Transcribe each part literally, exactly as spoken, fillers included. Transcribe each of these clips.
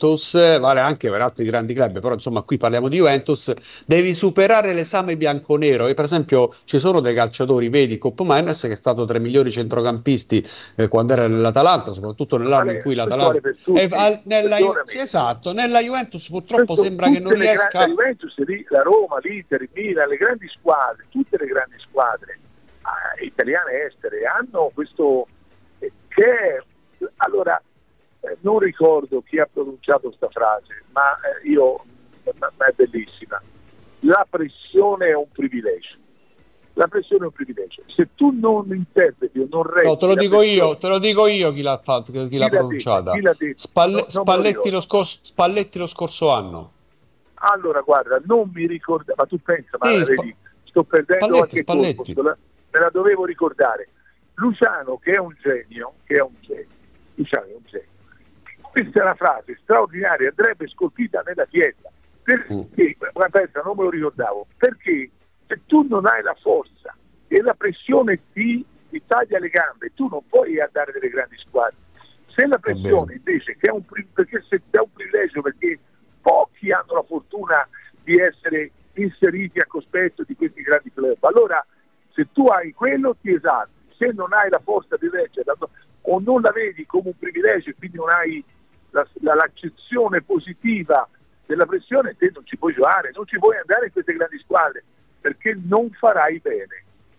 Juventus, eh, vale anche per altri grandi club, però insomma qui parliamo di Juventus, devi superare l'esame bianconero. E per esempio ci sono dei calciatori, vedi Koopmeiners, che è stato tra i migliori centrocampisti eh, quando era nell'Atalanta, soprattutto nell'anno in cui questo vale l'Atalanta per tutti, eh, al- nella, Ju- perdonami. sì, esatto, nella Juventus purtroppo Questo, sembra che non tutte le gra- riesca. la Juventus, la Roma, l'Inter, il Milan, le grandi squadre, tutte le grandi squadre eh, italiane e estere hanno questo eh, che è, allora eh, non ricordo chi ha pronunciato questa frase, ma eh, io ma, ma è bellissima. La pressione è un privilegio. La pressione è un privilegio. Se tu non interpreti o non reggi, No, te lo la dico io, pressione- te lo dico io chi l'ha fatto, chi, Chi l'ha l'ha pronunciata. detto? Chi l'ha detto? Spalle- No, non me lo Spalletti, ricordo. lo scorso, Spalletti lo scorso anno. Allora guarda, non mi ricordo, ma tu pensa, ma Sì, vedi, sto perdendo Spalletti, anche colpo, Spalletti. sto la- me la dovevo ricordare. Luciano, che è un genio, che è un genio, Luciano è un genio. Questa è una frase straordinaria, andrebbe scolpita nella pietra. Perché, ma pensa, non me lo ricordavo, perché se tu non hai la forza e la pressione ti, ti taglia le gambe, tu non puoi andare nelle grandi squadre. Se la pressione invece, che è un, pri- perché se è un privilegio, perché pochi hanno la fortuna di essere inseriti a cospetto di questi grandi club, allora se tu hai quello ti esalti, se non hai la forza di reggere o non la vedi come un privilegio e quindi non hai la, la, l'accezione positiva della pressione, te non ci puoi giocare, non ci puoi andare in queste grandi squadre perché non farai bene.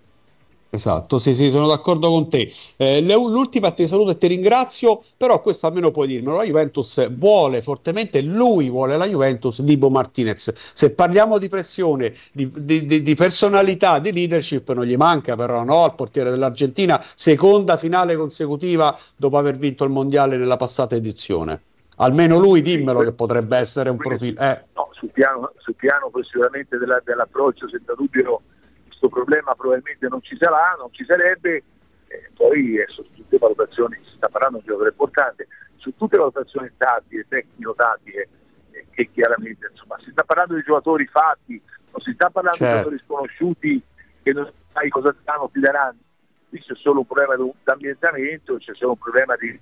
Esatto, sì, sì, sono d'accordo con te. Eh, le- l'ultima ti saluto e ti ringrazio, però questo almeno puoi dirmelo, la Juventus vuole fortemente, lui vuole la Juventus di Bo Martinez. Se parliamo di pressione, di, di- di- di personalità, di leadership, non gli manca però, no? Al portiere dell'Argentina, seconda finale consecutiva dopo aver vinto il mondiale nella passata edizione. Almeno lui, dimmelo, Sì, che potrebbe essere un profilo. Eh, no, sul piano, sul piano poi sicuramente della, dell'approccio, senza dubbio questo problema probabilmente non ci sarà, non ci sarebbe, eh, poi eh, su tutte le valutazioni, si sta parlando di un giocatore importante, su tutte le valutazioni tattiche, tecnico-tattiche, eh, che chiaramente insomma si sta parlando di giocatori fatti, non si sta parlando Certo. di giocatori sconosciuti che non sai cosa stanno, ti daranno. Lì c'è solo un problema di ambientamento, c'è solo un problema di...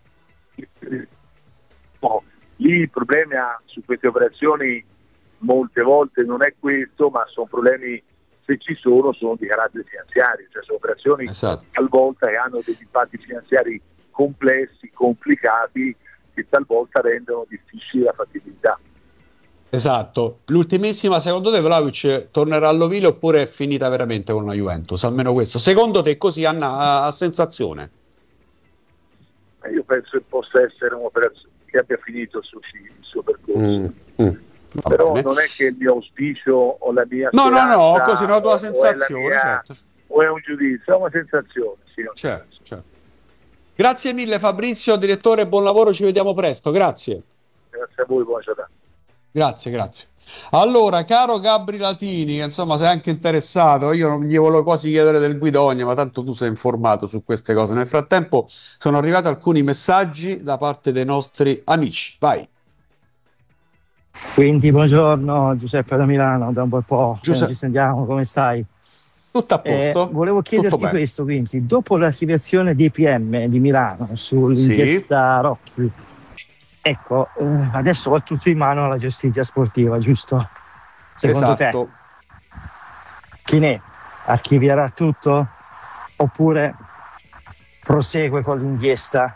No, lì il problema su queste operazioni molte volte non è questo, ma sono problemi, se ci sono, sono di carattere finanziario, cioè sono operazioni Esatto. talvolta che hanno degli impatti finanziari complessi, complicati, che talvolta rendono difficile la fattibilità. Esatto. L'ultimissima, secondo te Vlahovic tornerà all'Ovile oppure è finita veramente con la Juventus? Almeno questo. Secondo te così Anna, a, a sensazione? Eh, Io penso che possa essere un'operazione che abbia finito il suo, il suo percorso. Mm, mm. Va Però bene. non è che il mio auspicio o la mia No, no, speranza no, così una tua o- o è la sensazione, mia- certo. o è un giudizio, è una sensazione. Sì, una Certo, certo. Grazie mille Fabrizio, direttore, buon lavoro, ci vediamo presto, grazie. Grazie a voi, buona giornata. Grazie, grazie. Allora, caro Gabri Latini, che insomma sei anche interessato, io non gli volevo quasi chiedere del Guidogna, ma tanto tu sei informato su queste cose. Nel frattempo sono arrivati alcuni messaggi da parte dei nostri amici. Vai. Quindi buongiorno Giuseppe da Milano, da un bel po' che non Giuseppe. ci sentiamo, come stai? Tutto a Eh, posto? volevo chiederti Tutto bene. questo, quindi, dopo l'archiviazione dei P M di Milano sull'inchiesta Rocchi, ecco, eh, adesso va tutto in mano alla giustizia sportiva, giusto? Secondo Esatto. te, Chinè archivierà tutto oppure prosegue con l'inchiesta?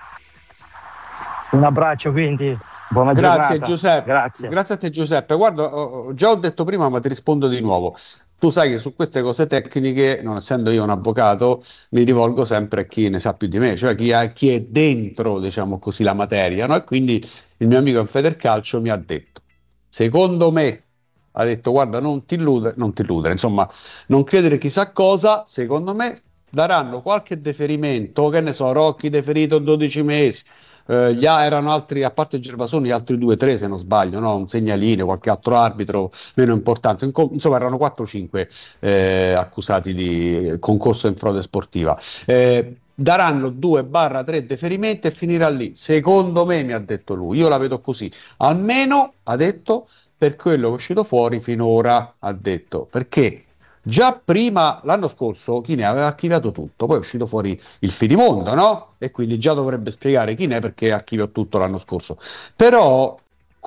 Un abbraccio quindi, buona Grazie giornata. Giuseppe. Grazie. Grazie a te Giuseppe. Guarda, ho- già ho detto prima, ma ti rispondo di nuovo. Tu sai che su queste cose tecniche, non essendo io un avvocato, mi rivolgo sempre a chi ne sa più di me, cioè chi, ha- chi è dentro, diciamo così, la materia, no? E quindi il mio amico in Federcalcio mi ha detto, secondo me, ha detto, guarda, non ti illudere, non ti illudere, insomma, non credere chissà cosa, secondo me daranno qualche deferimento, che ne so, Rocchi deferito dodici mesi, eh, gli a- erano altri, a parte Gervasoni, gli altri due, tre se non sbaglio, no? Un segnaline, qualche altro arbitro meno importante, Inco- insomma erano quattro cinque eh, accusati di concorso in frode sportiva. Eh, daranno due barra tre deferimenti e finirà lì, secondo me, mi ha detto lui, io la vedo così, almeno, ha detto, per quello che è uscito fuori finora, ha detto, perché già prima, l'anno scorso, chi ne aveva archiviato tutto, poi è uscito fuori il finimondo, no? E quindi già dovrebbe spiegare chi ne è perché archiviò tutto l'anno scorso. Però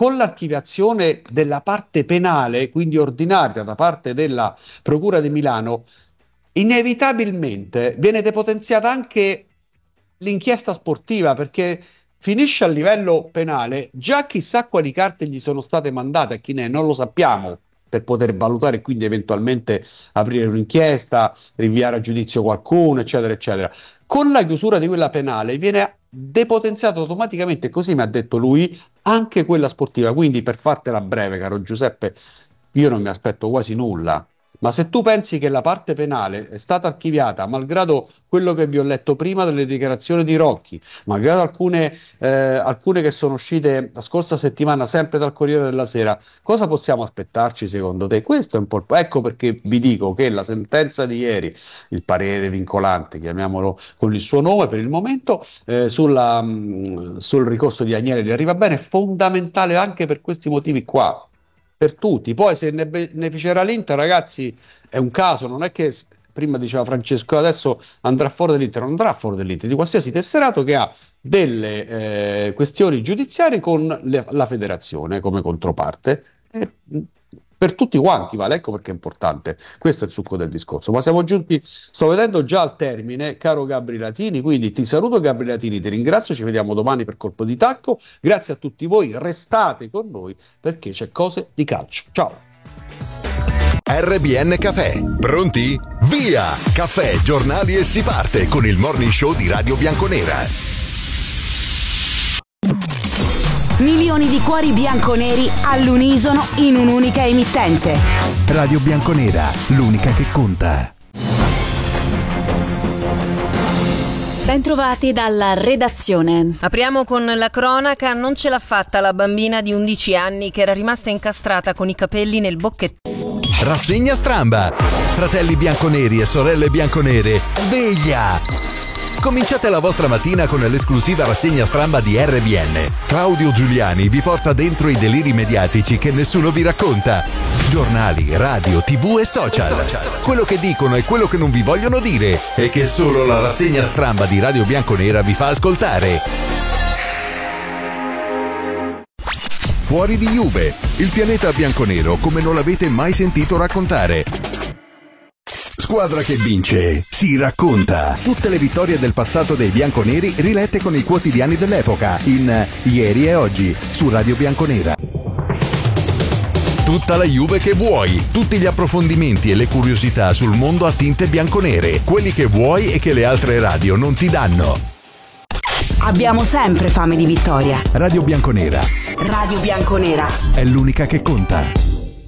con l'archiviazione della parte penale, quindi ordinaria da parte della Procura di Milano, inevitabilmente viene depotenziata anche l'inchiesta sportiva, perché finisce a livello penale, già chissà quali carte gli sono state mandate, a chi ne è, non lo sappiamo, per poter valutare e quindi eventualmente aprire un'inchiesta, rinviare a giudizio qualcuno, eccetera, eccetera. Con la chiusura di quella penale viene depotenziato automaticamente, così mi ha detto lui, anche quella sportiva. Quindi, per fartela breve, caro Giuseppe, io non mi aspetto quasi nulla. Ma se tu pensi che la parte penale è stata archiviata, malgrado quello che vi ho letto prima delle dichiarazioni di Rocchi, malgrado alcune, eh, alcune che sono uscite la scorsa settimana sempre dal Corriere della Sera, cosa possiamo aspettarci secondo te? Questo è un po' il... Ecco perché vi dico che la sentenza di ieri, il parere vincolante, chiamiamolo con il suo nome per il momento, eh, sulla, mh, sul ricorso di Agnelli di Arrivabene, è fondamentale anche per questi motivi qua. Per tutti. Poi se ne beneficerà l'Inter, ragazzi, è un caso, non è che prima diceva Francesco adesso andrà fuori dall'Inter, non andrà fuori dall'Inter, di qualsiasi tesserato che ha delle eh, questioni giudiziarie con le, la federazione come controparte. Eh, per tutti quanti vale, ecco perché è importante. Questo è il succo del discorso. Ma siamo giunti, sto vedendo già al termine, caro Gabri Latini, quindi ti saluto Gabri Latini, ti ringrazio, ci vediamo domani per Colpo di Tacco, grazie a tutti voi, restate con noi perché c'è cose di calcio. Ciao! R B N Caffè, pronti? Via! Caffè, giornali e si parte con il morning show di Radio Bianconera. Milioni di cuori bianconeri all'unisono in un'unica emittente. Radio Bianconera, l'unica che conta. Bentrovati dalla redazione. Apriamo con la cronaca. Non ce l'ha fatta la bambina di undici anni che era rimasta incastrata con i capelli nel bocchettino. Rassegna stramba. Fratelli bianconeri e sorelle bianconere, sveglia! Cominciate la vostra mattina con l'esclusiva rassegna stramba di R B N. Claudio Giuliani vi porta dentro i deliri mediatici che nessuno vi racconta. Giornali, radio, tv e social. Quello che dicono e quello che non vi vogliono dire e che solo la rassegna stramba di Radio Bianconera vi fa ascoltare. Fuori di Juve, il pianeta bianconero come non l'avete mai sentito raccontare. Squadra che vince, si racconta. Tutte le vittorie del passato dei bianconeri rilette con i quotidiani dell'epoca in Ieri e Oggi su Radio Bianconera. Tutta la Juve che vuoi, tutti gli approfondimenti e le curiosità sul mondo a tinte bianconere, quelli che vuoi e che le altre radio non ti danno. Abbiamo sempre fame di vittoria. Radio Bianconera. Radio Bianconera è l'unica che conta.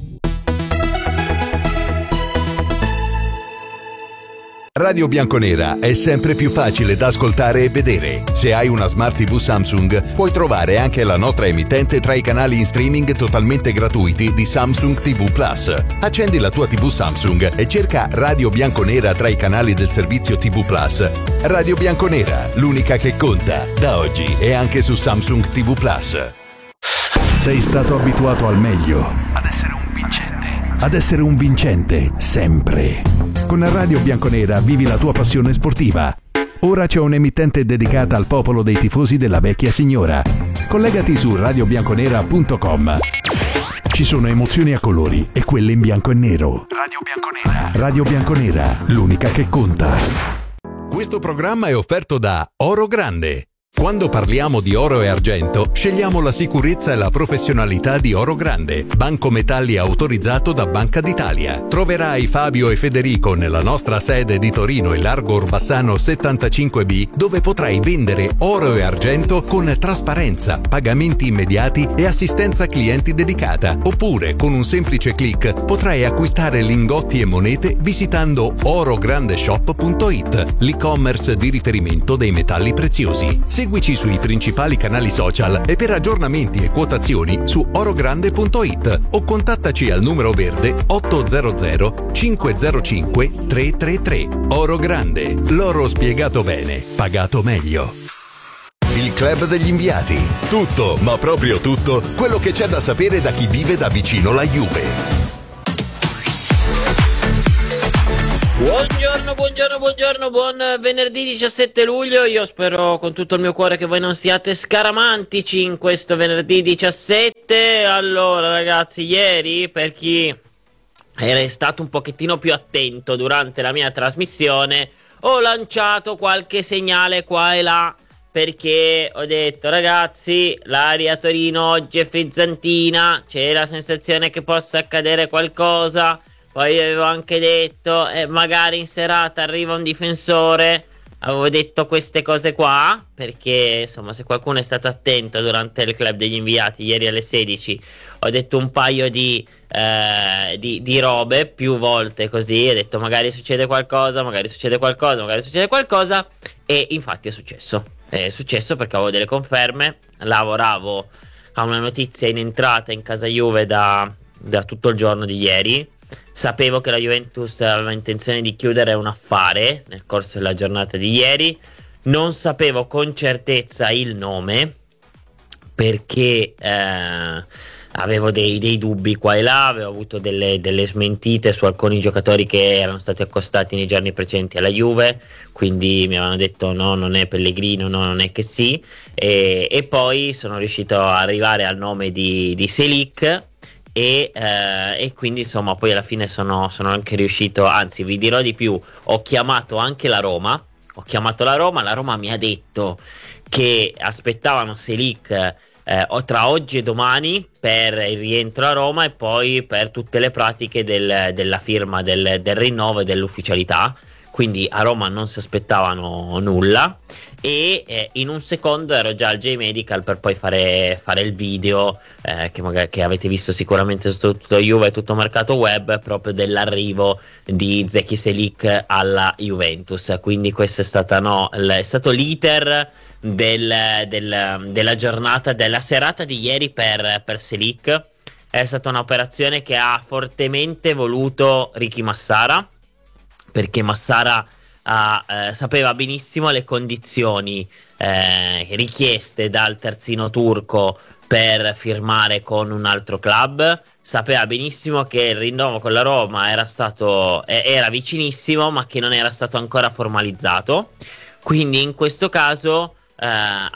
Radio Bianconera è sempre più facile da ascoltare e vedere. Se hai una Smart tivù Samsung, puoi trovare anche la nostra emittente tra i canali in streaming totalmente gratuiti di Samsung tivù Plus. Accendi la tua tivù Samsung e cerca Radio Bianconera tra i canali del servizio tivù Plus. Radio Bianconera, l'unica che conta, da oggi e anche su Samsung tivù Plus. Sei stato abituato al meglio, ad essere un vincente, ad essere un vincente sempre. Con Radio Bianconera vivi la tua passione sportiva. Ora c'è un'emittente dedicata al popolo dei tifosi della vecchia signora. Collegati su radio bianconera punto com. Ci sono emozioni a colori e quelle in bianco e nero. Radio Bianconera. Radio Bianconera, l'unica che conta. Questo programma è offerto da Oro Grande. Quando parliamo di oro e argento, scegliamo la sicurezza e la professionalità di Oro Grande, banco metalli autorizzato da Banca d'Italia. Troverai Fabio e Federico nella nostra sede di Torino e Largo Orbassano settantacinque B, dove potrai vendere oro e argento con trasparenza, pagamenti immediati e assistenza clienti dedicata. Oppure, con un semplice click, potrai acquistare lingotti e monete visitando oro grande shop punto it, l'e-commerce di riferimento dei metalli preziosi. Seguici sui principali canali social e per aggiornamenti e quotazioni su orogrande punto it o contattaci al numero verde otto zero zero cinque zero cinque tre tre tre. Oro Grande, l'oro spiegato bene, pagato meglio. Il Club degli Inviati. Tutto, ma proprio tutto, quello che c'è da sapere da chi vive da vicino la Juve. Buongiorno, buongiorno, buongiorno, buon venerdì diciassette luglio. Io spero con tutto il mio cuore che voi non siate scaramantici in questo venerdì diciassette. niente, allora ragazzi, ieri per chi era stato un pochettino più attento durante la mia trasmissione, ho lanciato qualche segnale qua e là, perché ho detto ragazzi, l'aria a Torino oggi è frizzantina, c'è la sensazione che possa accadere qualcosa. Poi avevo anche detto eh, magari in serata arriva un difensore. Avevo detto queste cose qua perché insomma, se qualcuno è stato attento durante il club degli inviati ieri alle sedici, ho detto un paio di, eh, di, di robe più volte così. Ho detto magari succede qualcosa, magari succede qualcosa, magari succede qualcosa, e infatti è successo. È successo perché avevo delle conferme. Lavoravo a una notizia in entrata in casa Juve da, da tutto il giorno di ieri. Sapevo che la Juventus aveva intenzione di chiudere un affare nel corso della giornata di ieri. Non sapevo con certezza il nome perché eh, avevo dei, dei dubbi qua e là, avevo avuto delle, delle smentite su alcuni giocatori che erano stati accostati nei giorni precedenti alla Juve, quindi mi avevano detto no, non è Pellegrino, no, non è che sì, e, e poi sono riuscito a arrivare al nome di, di Selic. E, eh, e quindi insomma poi alla fine sono, sono anche riuscito, anzi vi dirò di più, ho chiamato anche la Roma, ho chiamato la Roma, la Roma mi ha detto che aspettavano Selic eh, tra oggi e domani per il rientro a Roma e poi per tutte le pratiche del, della firma del, del rinnovo e dell'ufficialità, quindi a Roma non si aspettavano nulla. E eh, in un secondo ero già al J-Medical per poi fare, fare il video eh, che, magari, che avete visto sicuramente su tutto Juve e tutto mercato web, proprio dell'arrivo di Zeki Selic alla Juventus. Quindi questo è, stata, no, l- è stato l'iter del, del, della giornata, della serata di ieri per, per Selic. È stata un'operazione che ha fortemente voluto Ricky Massara, perché Massara Ah, eh, sapeva benissimo le condizioni eh, richieste dal terzino turco per firmare con un altro club. Sapeva benissimo che il rinnovo con la Roma era stato eh, era vicinissimo, ma che non era stato ancora formalizzato. Quindi in questo caso eh,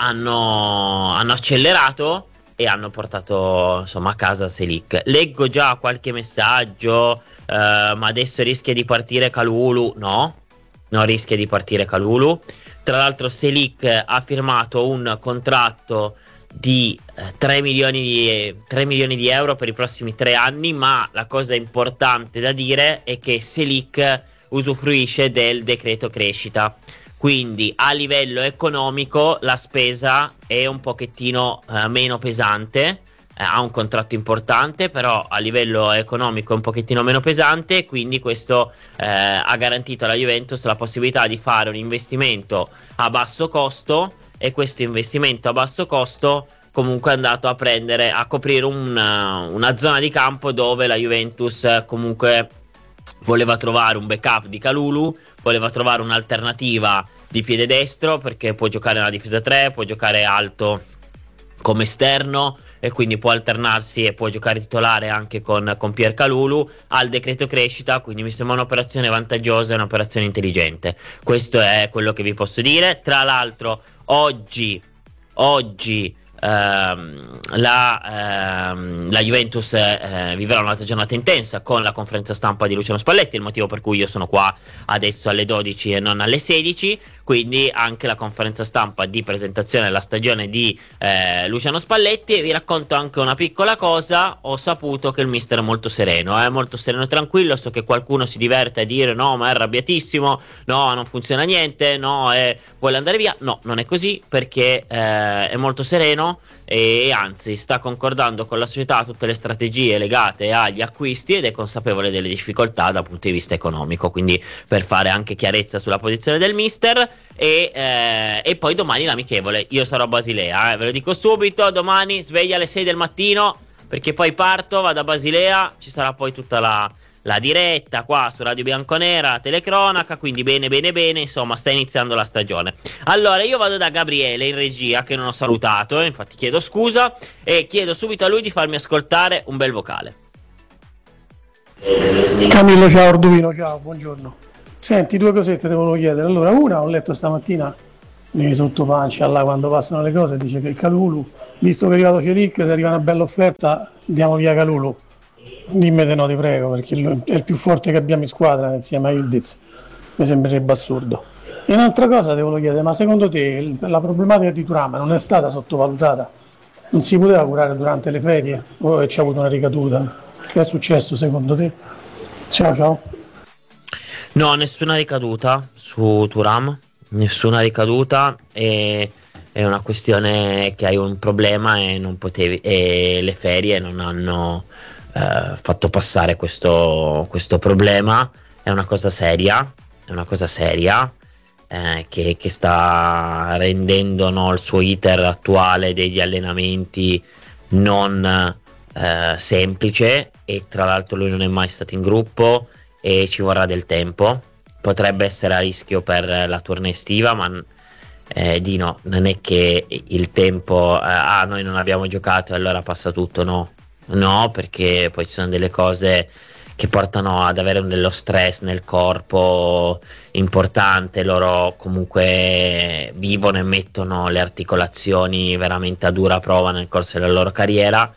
hanno, hanno accelerato e hanno portato insomma a casa Selic. Leggo già qualche messaggio, eh, ma adesso rischia di partire Kalulu. No, non rischia di partire Kalulu. Tra l'altro Selic ha firmato un contratto di eh, tre milioni di, tre milioni di euro per i prossimi tre anni, ma la cosa importante da dire è che Selic usufruisce del decreto crescita, quindi a livello economico la spesa è un pochettino eh, meno pesante. Eh, ha un contratto importante, però a livello economico è un pochettino meno pesante, quindi questo eh, ha garantito alla Juventus la possibilità di fare un investimento a basso costo, e questo investimento a basso costo comunque è andato a prendere, a coprire una, una zona di campo dove la Juventus comunque voleva trovare un backup di Kalulu, voleva trovare un'alternativa di piede destro, perché può giocare nella difesa tre, può giocare alto come esterno e quindi può alternarsi e può giocare titolare anche con, con Pier Kalulu. Al decreto crescita, quindi mi sembra un'operazione vantaggiosa e un'operazione intelligente. Questo è quello che vi posso dire. Tra l'altro oggi oggi ehm, la, ehm, la Juventus eh, vivrà un'altra giornata intensa con la conferenza stampa di Luciano Spalletti, il motivo per cui io sono qua adesso alle dodici e non alle sedici. Quindi anche la conferenza stampa di presentazione della stagione di eh, Luciano Spalletti. E vi racconto anche una piccola cosa: ho saputo che il mister è molto sereno, è eh? molto sereno e tranquillo. So che qualcuno si diverte a dire no, ma è arrabbiatissimo, no, non funziona niente, no, eh, vuole andare via. No, non è così, perché eh, è molto sereno e anzi sta concordando con la società tutte le strategie legate agli acquisti ed è consapevole delle difficoltà dal punto di vista economico. Quindi per fare anche chiarezza sulla posizione del mister. E, eh, e poi domani l'amichevole, io sarò a Basilea, eh, ve lo dico subito, domani sveglia alle sei del mattino, perché poi parto, vado a Basilea, ci sarà poi tutta la, la diretta qua su Radio Bianconera, telecronaca, quindi bene bene bene, insomma sta iniziando la stagione. Allora io vado da Gabriele in regia, che non ho salutato, eh, infatti chiedo scusa, e chiedo subito a lui di farmi ascoltare un bel vocale. Camillo, ciao. Arduino, ciao, buongiorno. Senti, due cosette devono chiedere. Allora, una, ho letto stamattina nei sottopancia là quando passano le cose, dice che Kalulu, visto che è arrivato Celic, se arriva una bella offerta diamo via Kalulu. Dimmi te no, ti prego, perché è il più forte che abbiamo in squadra insieme a Ildiz, mi sembrerebbe assurdo. E un'altra cosa ti volevo chiedere, ma secondo te la problematica di Thuram non è stata sottovalutata? Non si poteva curare durante le ferie o c'è avuto una ricaduta? Che è successo secondo te? Ciao ciao. No, nessuna ricaduta su Thuram, nessuna ricaduta, e è una questione che hai un problema e non potevi, e le ferie non hanno eh, fatto passare questo, questo problema. È una cosa seria, è una cosa seria. Eh, che, che sta rendendo, no, il suo iter attuale degli allenamenti non eh, semplice, e tra l'altro lui non è mai stato in gruppo e ci vorrà del tempo. Potrebbe essere a rischio per la tournée estiva, ma eh, Dino, non è che il tempo eh, ah noi non abbiamo giocato e allora passa tutto, no, no, perché poi ci sono delle cose che portano ad avere dello stress nel corpo importante. Loro comunque vivono e mettono le articolazioni veramente a dura prova nel corso della loro carriera,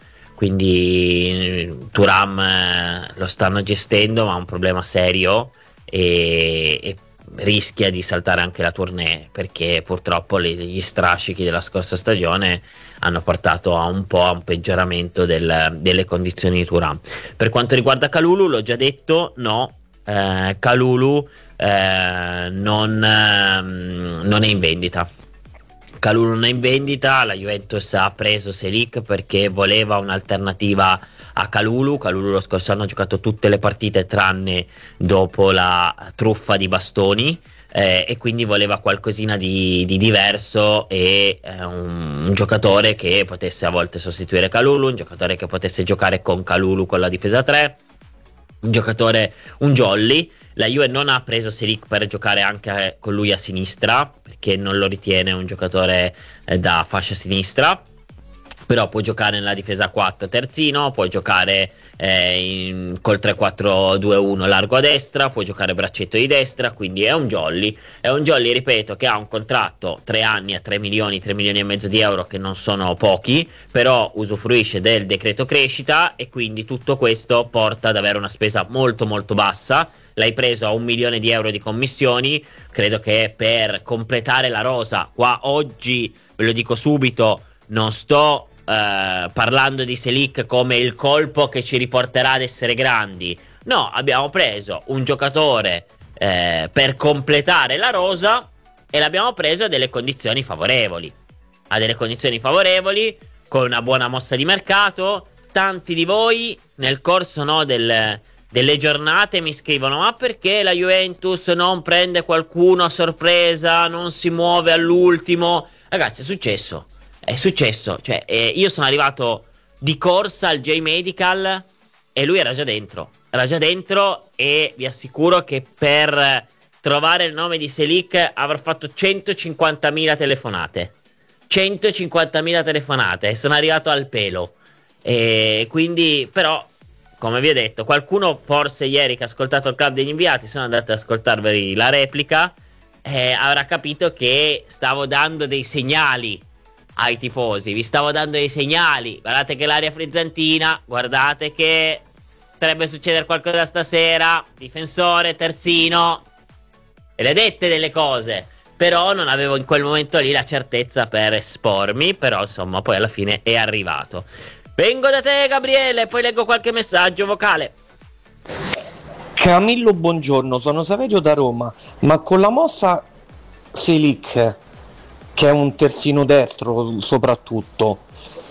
quindi Thuram eh, lo stanno gestendo, ma ha un problema serio e, e rischia di saltare anche la tournée, perché purtroppo le, gli strascichi della scorsa stagione hanno portato a un po' a un peggioramento del, delle condizioni di Thuram. Per quanto riguarda Kalulu, l'ho già detto, no, eh, Kalulu eh, non, eh, non è in vendita. Kalulu non è in vendita, la Juventus ha preso Selic perché voleva un'alternativa a Kalulu. Kalulu lo scorso anno ha giocato tutte le partite tranne dopo la truffa di bastoni, eh, e quindi voleva qualcosina di, di diverso e eh, un, un giocatore che potesse a volte sostituire Kalulu, un giocatore che potesse giocare con Kalulu con la difesa tre, un giocatore, un jolly. La Juve non ha preso Selic per giocare anche con lui a sinistra, perché non lo ritiene un giocatore eh, da fascia sinistra, però può giocare nella difesa quattro terzino, può giocare eh, in, col tre quattro due uno largo a destra, può giocare braccetto di destra, quindi è un jolly, è un jolly, ripeto, che ha un contratto tre anni a tre milioni, tre milioni e mezzo di euro, che non sono pochi, però usufruisce del decreto crescita e quindi tutto questo porta ad avere una spesa molto molto bassa. L'hai preso a un milione di euro di commissioni, credo che per completare la rosa, qua oggi ve lo dico subito, non sto Uh, parlando di Selic come il colpo che ci riporterà ad essere grandi. No, abbiamo preso un giocatore eh, per completare la rosa e l'abbiamo preso a delle condizioni favorevoli. A delle condizioni favorevoli, con una buona mossa di mercato. Tanti di voi nel corso, no, del, delle giornate mi scrivono: ma perché la Juventus non prende qualcuno a sorpresa, non si muove all'ultimo? Ragazzi, è successo. È successo, cioè eh, io sono arrivato di corsa al J-Medical e lui era già dentro, era già dentro e vi assicuro che per trovare il nome di Selic avrò fatto centocinquantamila telefonate, centocinquantamila telefonate e sono arrivato al pelo, e quindi però, come vi ho detto, qualcuno forse ieri che ha ascoltato il Club degli Inviati, sono andato ad ascoltarvi la replica, eh, avrà capito che stavo dando dei segnali ai tifosi, vi stavo dando dei segnali. Guardate che l'area frizzantina, guardate che potrebbe succedere qualcosa stasera, difensore, terzino, e le dette delle cose, però non avevo in quel momento lì la certezza per espormi, però insomma poi alla fine è arrivato. Vengo da te, Gabriele, poi leggo qualche messaggio vocale. Camillo, buongiorno, sono Saverio da Roma, ma con la mossa Selic, che è un terzino destro soprattutto,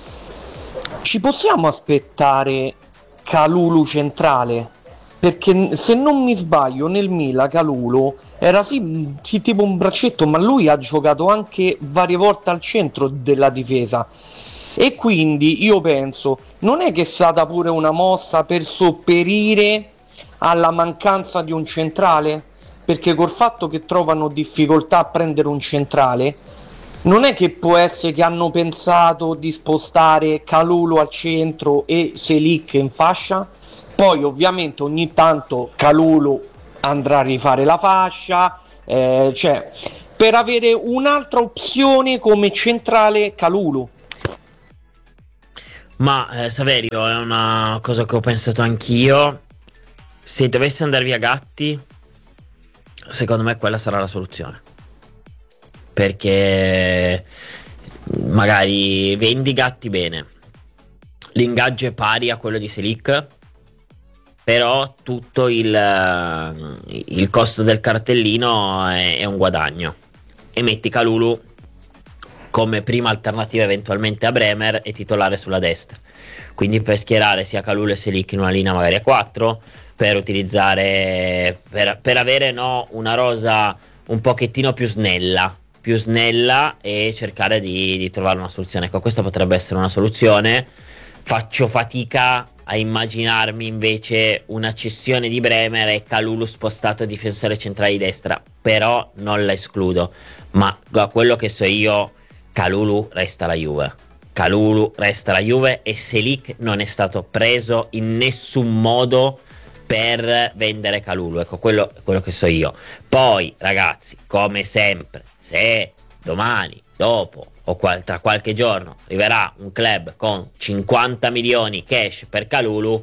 ci possiamo aspettare Kalulu centrale? Perché se non mi sbaglio nel Milan Kalulu era sì, sì tipo un braccetto, ma lui ha giocato anche varie volte al centro della difesa, e quindi io penso, non è che è stata pure una mossa per sopperire alla mancanza di un centrale? Perché col fatto che trovano difficoltà a prendere un centrale, non è che può essere che hanno pensato di spostare Kalulu al centro e Selic in fascia? Poi ovviamente ogni tanto Kalulu andrà a rifare la fascia, eh, cioè per avere un'altra opzione come centrale Kalulu. Ma eh, Saverio, è una cosa che ho pensato anch'io. Se dovesse andare via Gatti, secondo me quella sarà la soluzione, perché magari vendi Gatti bene, l'ingaggio è pari a quello di Selic, però tutto il, il costo del cartellino è, è un guadagno, e metti Kalulu come prima alternativa eventualmente a Bremer e titolare sulla destra, quindi per schierare sia Kalulu e Selic in una linea magari a quattro, per utilizzare per, per avere no, una rosa un pochettino più snella più snella e cercare di, di trovare una soluzione. Ecco, questa potrebbe essere una soluzione. Faccio fatica a immaginarmi invece una cessione di Bremer e Kalulu spostato difensore centrale di destra, però non la escludo. Ma da quello che so io, Kalulu resta la Juve. Kalulu resta la Juve e Selic non è stato preso in nessun modo per vendere Kalulu. Ecco, quello, quello che so io. Poi ragazzi, come sempre, se domani, dopo o qual- tra qualche giorno arriverà un club con cinquanta milioni cash per Kalulu,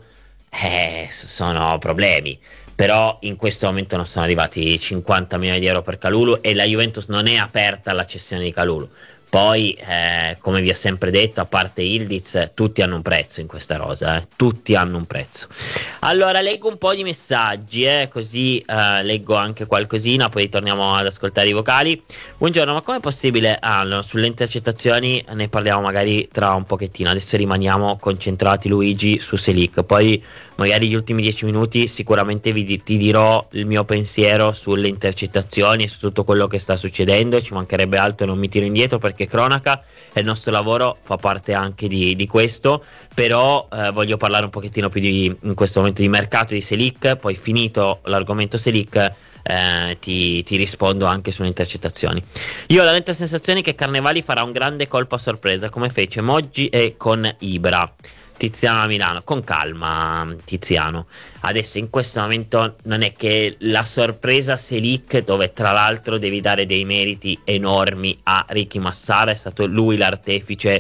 eh, sono problemi. Però in questo momento non sono arrivati cinquanta milioni di euro per Kalulu e la Juventus non è aperta alla cessione di Kalulu. Poi, eh, come vi ho sempre detto, a parte Ildiz, tutti hanno un prezzo in questa rosa, eh? Tutti hanno un prezzo. Allora, leggo un po' di messaggi, eh? Così eh, leggo anche qualcosina, poi torniamo ad ascoltare i vocali. Buongiorno, ma com'è possibile? Ah, no, sulle intercettazioni ne parliamo magari tra un pochettino, adesso rimaniamo concentrati, Luigi, su Selic, poi magari gli ultimi dieci minuti sicuramente vi di- ti dirò il mio pensiero sulle intercettazioni e su tutto quello che sta succedendo, ci mancherebbe altro e non mi tiro indietro perché cronaca e il nostro lavoro fa parte anche di, di questo, però eh, voglio parlare un pochettino più di, in questo momento di mercato di Selic, poi finito l'argomento Selic eh, ti, ti rispondo anche sulle intercettazioni. Io ho la netta sensazione che Carnevali farà un grande colpo a sorpresa come fece Moggi e con Ibra. Tiziano a Milano, con calma Tiziano, adesso in questo momento non è che la sorpresa Selic, dove tra l'altro devi dare dei meriti enormi a Ricky Massara, è stato lui l'artefice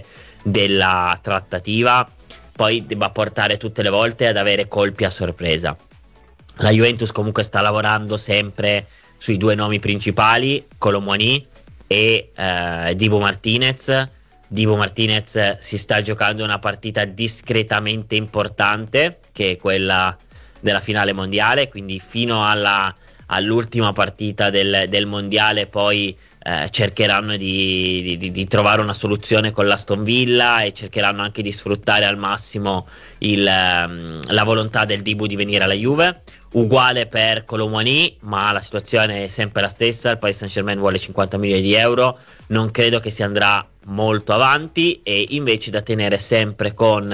della trattativa, poi debba portare tutte le volte ad avere colpi a sorpresa. La Juventus comunque sta lavorando sempre sui due nomi principali, Kolo Muani e eh, Dibu Martinez. Dibu Martinez si sta giocando una partita discretamente importante, che è quella della finale mondiale, quindi fino alla, all'ultima partita del, del mondiale poi eh, cercheranno di, di, di trovare una soluzione con l'Aston Villa e cercheranno anche di sfruttare al massimo il, la volontà del Dibu di venire alla Juve. Uguale per Kolo Muani, ma la situazione è sempre la stessa, il Paris Saint-Germain vuole cinquanta milioni di euro, non credo che si andrà molto avanti, e invece da tenere sempre con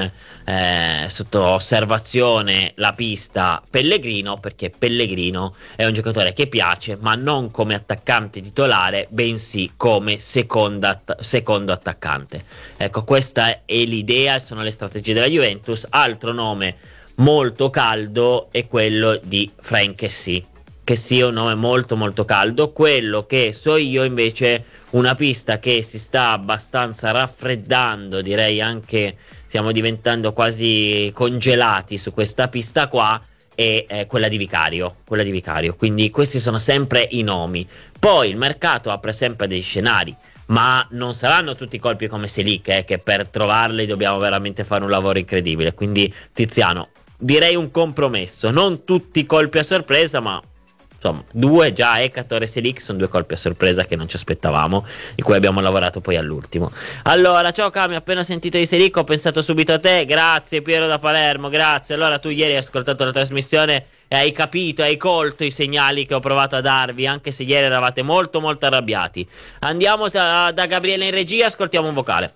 eh, sotto osservazione la pista Pellegrino, perché Pellegrino è un giocatore che piace, ma non come attaccante titolare, bensì come seconda, secondo attaccante. Ecco, questa è l'idea, sono le strategie della Juventus. Altro nome molto caldo è quello di Franck Kessie. Kessie è un nome molto molto caldo. Quello che so io invece, una pista che si sta abbastanza raffreddando, direi anche stiamo diventando quasi congelati su questa pista qua, è eh, quella di Vicario, quella di Vicario. Quindi questi sono sempre i nomi. Poi il mercato apre sempre dei scenari, ma non saranno tutti colpi come Selic, eh, che per trovarli dobbiamo veramente fare un lavoro incredibile. Quindi Tiziano, direi un compromesso, non tutti colpi a sorpresa, ma insomma due già, Ekator e Selic sono due colpi a sorpresa che non ci aspettavamo, di cui abbiamo lavorato poi all'ultimo. Allora, ciao Cami, appena sentito di Selic ho pensato subito a te, grazie Piero da Palermo, grazie. Allora tu ieri hai ascoltato la trasmissione e hai capito, hai colto i segnali che ho provato a darvi, anche se ieri eravate molto molto arrabbiati. Andiamo da, da Gabriele in regia, ascoltiamo un vocale.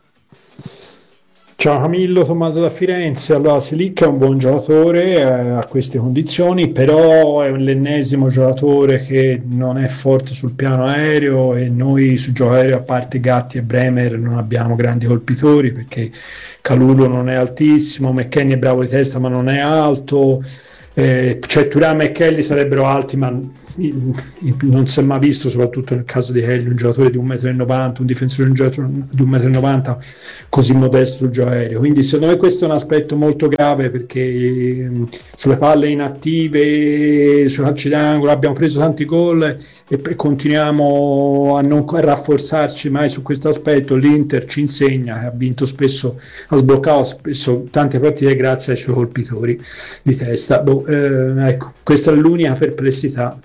Ciao Camillo, Tommaso da Firenze. Allora, Selic è un buon giocatore eh, a queste condizioni, però è l'ennesimo giocatore che non è forte sul piano aereo, e noi sul gioco aereo, a parte Gatti e Bremer, non abbiamo grandi colpitori, perché Kalulu non è altissimo, McKennie è bravo di testa ma non è alto, Eh, cioè Thuram e Kelly sarebbero alti, ma non si è mai visto, soprattutto nel caso di Kelly, un giocatore di un metro e novanta, un difensore di un giocatore di un metro e novanta così modesto sul gioco aereo. Quindi secondo me questo è un aspetto molto grave, perché eh, sulle palle inattive, sui calci d'angolo abbiamo preso tanti gol e, e continuiamo a non a rafforzarci mai su questo aspetto. L'Inter ci insegna, ha vinto spesso, ha sbloccato spesso tante partite grazie ai suoi colpitori di testa. Boh, eh, ecco, questa è l'unica perplessità.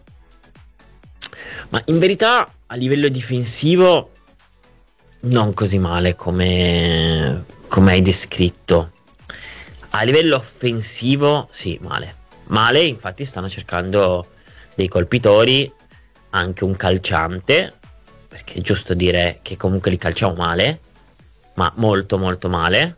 Ma in verità a livello difensivo non così male come, come hai descritto. A livello offensivo sì, male. Male, infatti stanno cercando dei colpitori, anche un calciante, perché è giusto dire che comunque li calciamo male, ma molto molto male.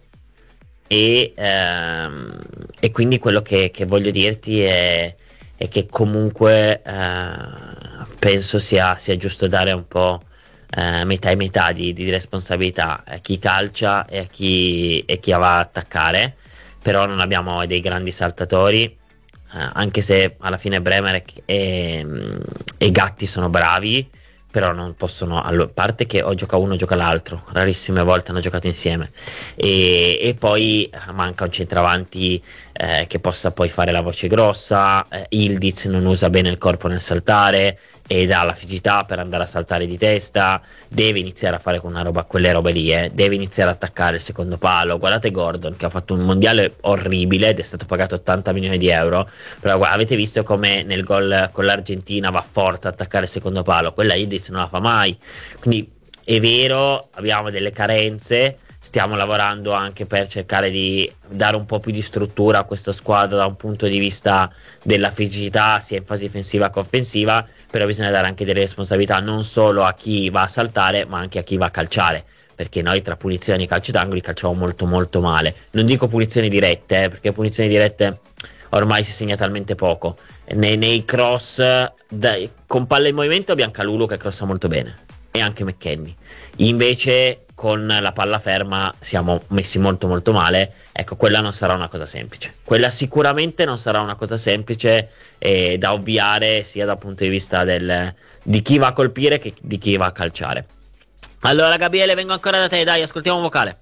E, ehm, e quindi quello che, che voglio dirti è, è che comunque eh, penso sia, sia giusto dare un po' eh, metà e metà di, di responsabilità a chi calcia e a chi, e chi va a attaccare. Però non abbiamo dei grandi saltatori, eh, anche se alla fine Bremer e, e, e Gatti sono bravi, però non possono, a parte che o gioca uno o gioca l'altro, rarissime volte hanno giocato insieme, e, e poi manca un centravanti eh, che possa poi fare la voce grossa. eh, Ildiz non usa bene il corpo nel saltare ed ha la fisicità per andare a saltare di testa, deve iniziare a fare una roba, quelle robe lì, eh. deve iniziare a attaccare il secondo palo. Guardate Gordon che ha fatto un mondiale orribile ed è stato pagato ottanta milioni di euro, però guarda, avete visto come nel gol con l'Argentina va forte a attaccare il secondo palo, quella Ildiz non la fa mai. Quindi è vero, abbiamo delle carenze, stiamo lavorando anche per cercare di dare un po' più di struttura a questa squadra da un punto di vista della fisicità, sia in fase difensiva che offensiva, però bisogna dare anche delle responsabilità non solo a chi va a saltare ma anche a chi va a calciare, perché noi tra punizioni e calci d'angolo calciamo molto molto male. Non dico punizioni dirette, eh, perché punizioni dirette ormai si segna talmente poco. Nei, nei cross dai, con palla in movimento abbiamo Calulu che crossa molto bene, e anche McKennie. Invece con la palla ferma siamo messi molto molto male. Ecco, quella non sarà una cosa semplice, quella sicuramente non sarà una cosa semplice eh, da ovviare, sia dal punto di vista del, di chi va a colpire che di chi va a calciare. Allora Gabriele, vengo ancora da te, dai, ascoltiamo un vocale.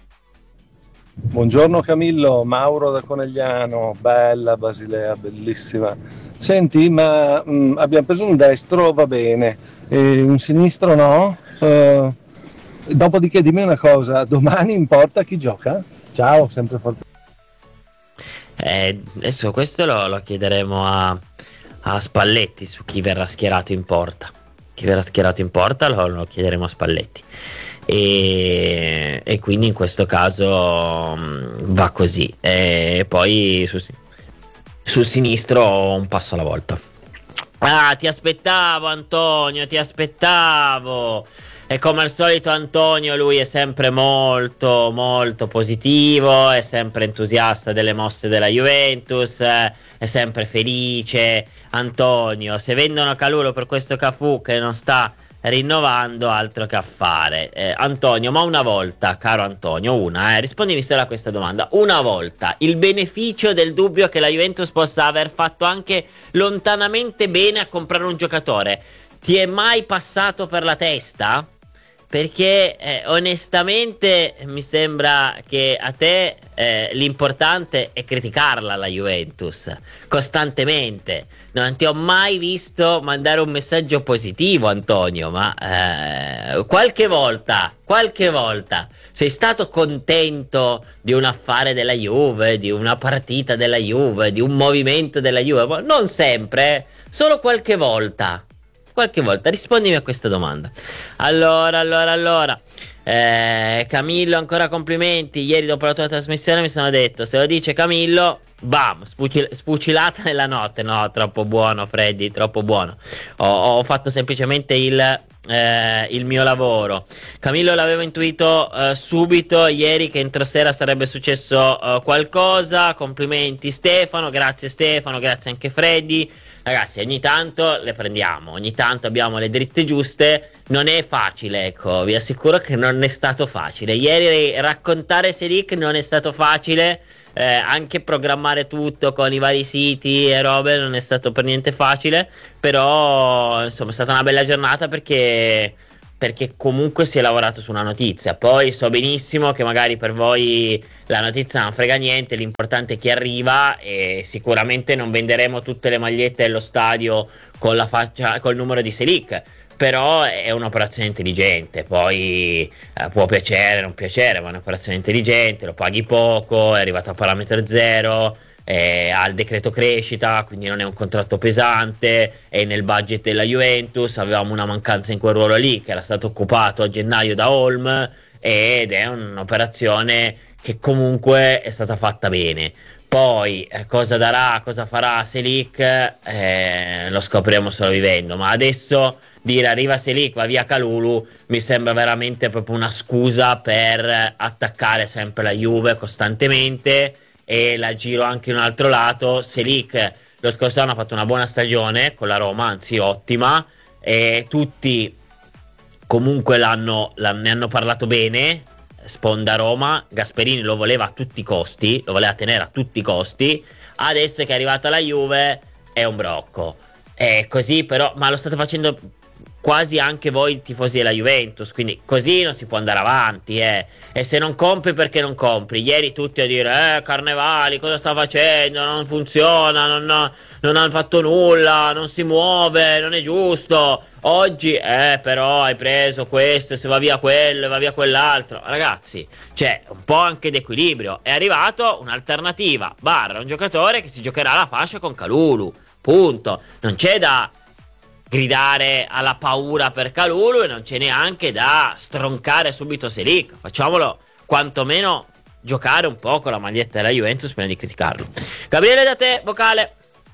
Buongiorno Camillo, Mauro da Conegliano, bella Basilea, bellissima. Senti, ma mh, abbiamo preso un destro, va bene, e un sinistro no? Uh, dopodiché dimmi una cosa, domani in porta chi gioca? Ciao, sempre forte. Eh, adesso questo lo, lo chiederemo a, a Spalletti su chi verrà schierato in porta. Chi verrà schierato in porta lo, lo chiederemo a Spalletti. E, e quindi in questo caso mh, va così. E poi su, sul sinistro un passo alla volta. Ah, ti aspettavo Antonio, ti aspettavo. E come al solito Antonio, lui è sempre molto molto positivo, è sempre entusiasta delle mosse della Juventus, eh, è sempre felice. Antonio, se vendono Calulu per questo Cafu che non sta rinnovando, altro che affare. eh, Antonio, ma una volta, caro Antonio, una, eh, rispondimi solo a questa domanda, una volta, il beneficio del dubbio che la Juventus possa aver fatto anche lontanamente bene a comprare un giocatore, ti è mai passato per la testa? Perché eh, onestamente mi sembra che a te eh, l'importante è criticarla la Juventus costantemente. Non ti ho mai visto mandare un messaggio positivo, Antonio, ma eh, qualche volta, qualche volta sei stato contento di un affare della Juve, di una partita della Juve, di un movimento della Juve? Non sempre, eh, solo qualche volta. Qualche volta, rispondimi a questa domanda. Allora, allora, allora eh, Camillo, ancora complimenti. Ieri dopo la tua trasmissione mi sono detto, se lo dice Camillo, bam, spucil- spucilata nella notte. No, troppo buono Freddy, troppo buono. Ho, ho fatto semplicemente il, eh, il mio lavoro. Camillo l'avevo intuito eh, subito ieri che entro sera sarebbe successo eh, qualcosa. Complimenti Stefano, grazie Stefano, grazie anche Freddy. Ragazzi, ogni tanto le prendiamo, ogni tanto abbiamo le dritte giuste, non è facile, ecco, vi assicuro che non è stato facile. Ieri raccontare Selic non è stato facile, eh, anche programmare tutto con i vari siti e robe non è stato per niente facile, però insomma è stata una bella giornata perché perché comunque si è lavorato su una notizia. Poi so benissimo che magari per voi la notizia non frega niente, l'importante è chi arriva, e sicuramente non venderemo tutte le magliette dello stadio con la faccia, col numero di Selic, però è un'operazione intelligente. Poi eh, può piacere, non piacere, ma è un'operazione intelligente, lo paghi poco, è arrivato a parametro zero, eh, ha il decreto crescita, quindi non è un contratto pesante, è nel budget della Juventus. Avevamo una mancanza in quel ruolo lì che era stato occupato a gennaio da Holm, ed è un'operazione che comunque è stata fatta bene. Poi eh, cosa darà, cosa farà Selic, eh, lo scopriremo solo vivendo, ma adesso dire arriva Selic, va via Kalulu, mi sembra veramente proprio una scusa per attaccare sempre la Juve costantemente. E la giro anche in un altro lato: Selic lo scorso anno ha fatto una buona stagione con la Roma, anzi ottima, e tutti comunque l'hanno, l'hanno, ne hanno parlato bene. Sponda Roma, Gasperini lo voleva a tutti i costi, lo voleva tenere a tutti i costi. Adesso che è arrivata la Juve è un brocco, è così però, ma lo state facendo quasi anche voi tifosi della Juventus, quindi così non si può andare avanti, eh. E se non compri, perché non compri? Ieri tutti a dire eh Carnevali cosa sta facendo, non funziona, non, ha, non hanno fatto nulla, non si muove, non è giusto. Oggi eh però hai preso questo, se va via quello, va via quell'altro. Ragazzi, c'è un po' anche d'equilibrio. È arrivato un'alternativa barra un giocatore che si giocherà la fascia con Kalulu, punto. Non c'è da gridare alla paura per Kalulu e non c'è neanche da stroncare subito Selic. Facciamolo quantomeno giocare un po' con la maglietta della Juventus prima di criticarlo. Gabriele, da te, vocale.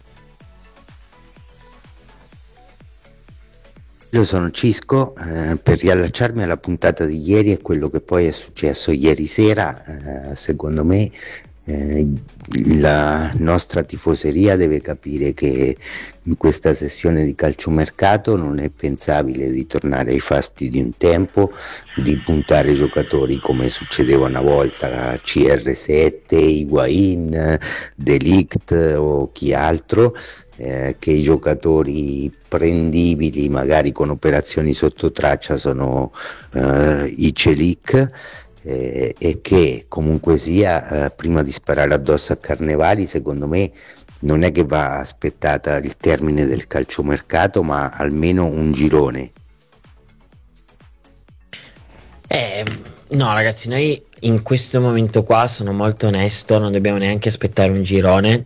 Io sono Cisco, eh, per riallacciarmi alla puntata di ieri e quello che poi è successo ieri sera, eh, secondo me eh, la nostra tifoseria deve capire che in questa sessione di calciomercato non è pensabile di tornare ai fasti di un tempo, di puntare giocatori come succedeva una volta, C R sette, Higuain, De Ligt o chi altro. Eh, che i giocatori prendibili magari con operazioni sotto traccia sono eh, i Selic, eh, e che comunque sia eh, prima di sparare addosso a Carnevali, secondo me non è che va aspettata il termine del calciomercato, ma almeno un girone. Eh, no ragazzi, noi in questo momento qua, sono molto onesto, non dobbiamo neanche aspettare un girone.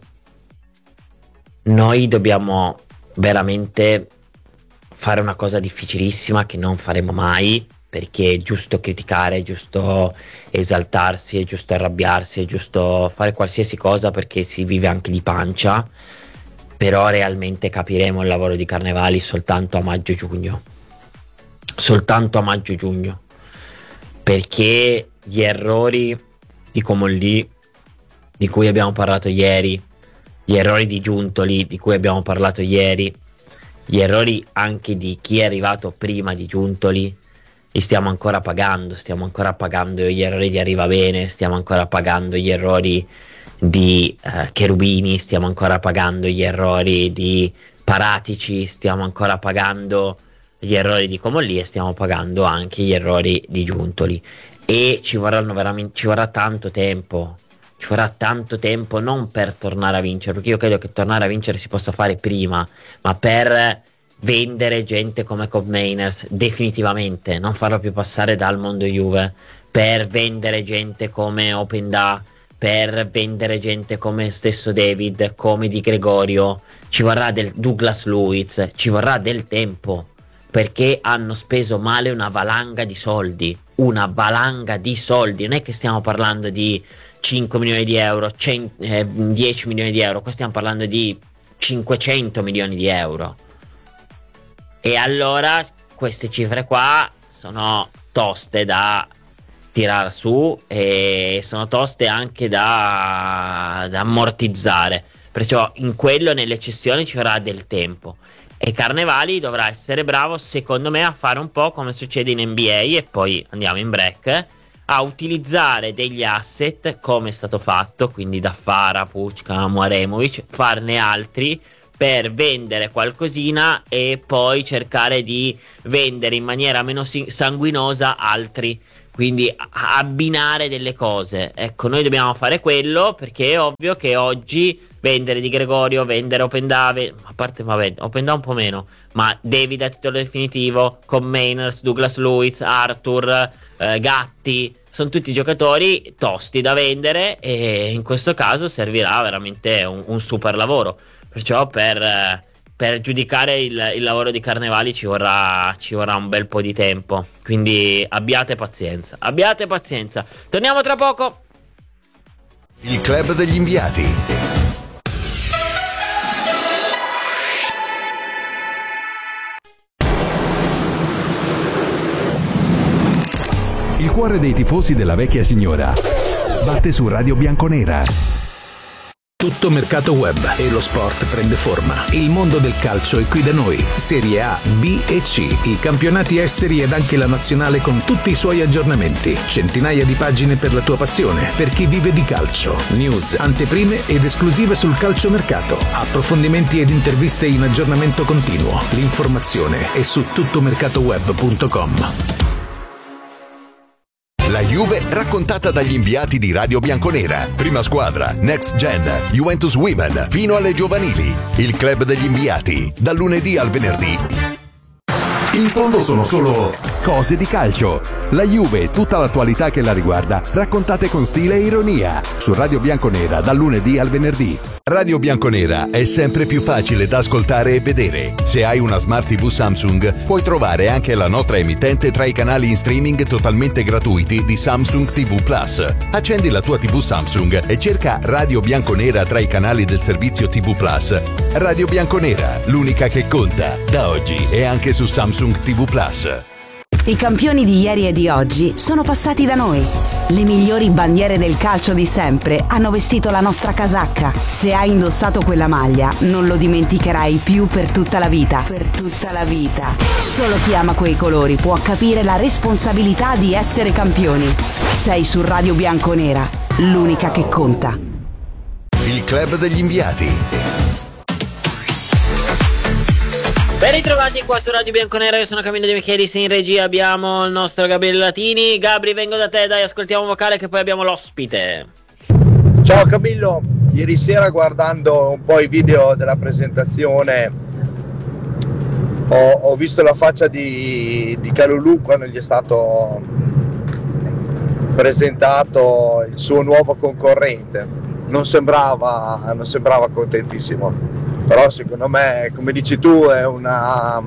Noi dobbiamo veramente fare una cosa difficilissima che non faremo mai, perché è giusto criticare, è giusto esaltarsi, è giusto arrabbiarsi, è giusto fare qualsiasi cosa perché si vive anche di pancia, però realmente capiremo il lavoro di Carnevali soltanto a maggio-giugno, soltanto a maggio-giugno, perché gli errori di Comolli, di cui abbiamo parlato ieri, gli errori di Giuntoli di cui abbiamo parlato ieri, gli errori anche di chi è arrivato prima di Giuntoli, li stiamo ancora pagando, stiamo ancora pagando gli errori di Arrivabene, stiamo ancora pagando gli errori di eh, Cherubini, stiamo ancora pagando gli errori di Paratici, stiamo ancora pagando gli errori di Comolli e stiamo pagando anche gli errori di Giuntoli, e ci vorranno veramente, ci vorrà tanto tempo. Ci vorrà tanto tempo non per tornare a vincere, perché io credo che tornare a vincere si possa fare prima, ma per vendere gente come Cobb Mainers definitivamente, non farlo più passare dal mondo Juve, per vendere gente come Openda, per vendere gente come stesso David, come Di Gregorio, ci vorrà del Douglas Luiz, ci vorrà del tempo, perché hanno speso male una valanga di soldi, una valanga di soldi, non è che stiamo parlando di cinque milioni di euro, cento, eh, dieci milioni di euro, qua stiamo parlando di cinquecento milioni di euro. E allora queste cifre qua sono toste da tirare su e sono toste anche da, da ammortizzare, perciò in quello, nelle cessioni, ci vorrà del tempo, e Carnevali dovrà essere bravo secondo me a fare un po' come succede in N B A, e poi andiamo in break, a utilizzare degli asset come è stato fatto, quindi da Fara, Pucca, Aremovic, farne altri per vendere qualcosina e poi cercare di vendere in maniera meno sanguinosa altri, quindi abbinare delle cose. Ecco, noi dobbiamo fare quello, perché è ovvio che oggi vendere Di Gregorio, vendere Opendave, a parte vabbè, Opendave un po' meno, ma David a titolo definitivo, con Mainers, Douglas Lewis, Arthur, eh, Gatti, sono tutti giocatori tosti da vendere e in questo caso servirà veramente un, un super lavoro. Perciò per, eh, per giudicare il, il lavoro di Carnevali ci vorrà, ci vorrà un bel po' di tempo, quindi abbiate pazienza, abbiate pazienza. Torniamo tra poco. Il club degli inviati. Il cuore dei tifosi della vecchia signora batte su Radio Bianconera. Tutto mercato web e lo sport prende forma. Il mondo del calcio è qui da noi. Serie A, B e C, i campionati esteri ed anche la nazionale con tutti i suoi aggiornamenti. Centinaia di pagine per la tua passione, per chi vive di calcio. News, anteprime ed esclusive sul calciomercato. Approfondimenti ed interviste in aggiornamento continuo. L'informazione è su tuttomercatoweb punto com. La Juve raccontata dagli inviati di Radio Bianconera. Prima squadra, Next Gen, Juventus Women, fino alle giovanili. Il club degli inviati, dal lunedì al venerdì. In fondo sono solo cose di calcio. La Juve e tutta l'attualità che la riguarda, raccontate con stile e ironia. Su Radio Bianconera, dal lunedì al venerdì. Radio Bianconera è sempre più facile da ascoltare e vedere. Se hai una Smart tivù Samsung, puoi trovare anche la nostra emittente tra i canali in streaming totalmente gratuiti di Samsung tivù Plus. Accendi la tua tivù Samsung e cerca Radio Bianconera tra i canali del servizio tivù Plus. Radio Bianconera, l'unica che conta, da oggi e anche su Samsung tivù Plus. I campioni di ieri e di oggi sono passati da noi. Le migliori bandiere del calcio di sempre hanno vestito la nostra casacca. Se hai indossato quella maglia, non lo dimenticherai più per tutta la vita. Per tutta la vita. Solo chi ama quei colori può capire la responsabilità di essere campioni. Sei su Radio Bianconera, l'unica che conta. Il club degli inviati. Ben ritrovati qua su Radio Bianconera, io sono Camillo De Michelis, in regia abbiamo il nostro Gabriele Latini. Gabri, vengo da te, dai, ascoltiamo un vocale che poi abbiamo l'ospite. Ciao Camillo, ieri sera guardando un po' i video della presentazione ho, ho visto la faccia di, di Kalulu quando gli è stato presentato il suo nuovo concorrente. Non sembrava, non sembrava contentissimo. Però secondo me, come dici tu, è una,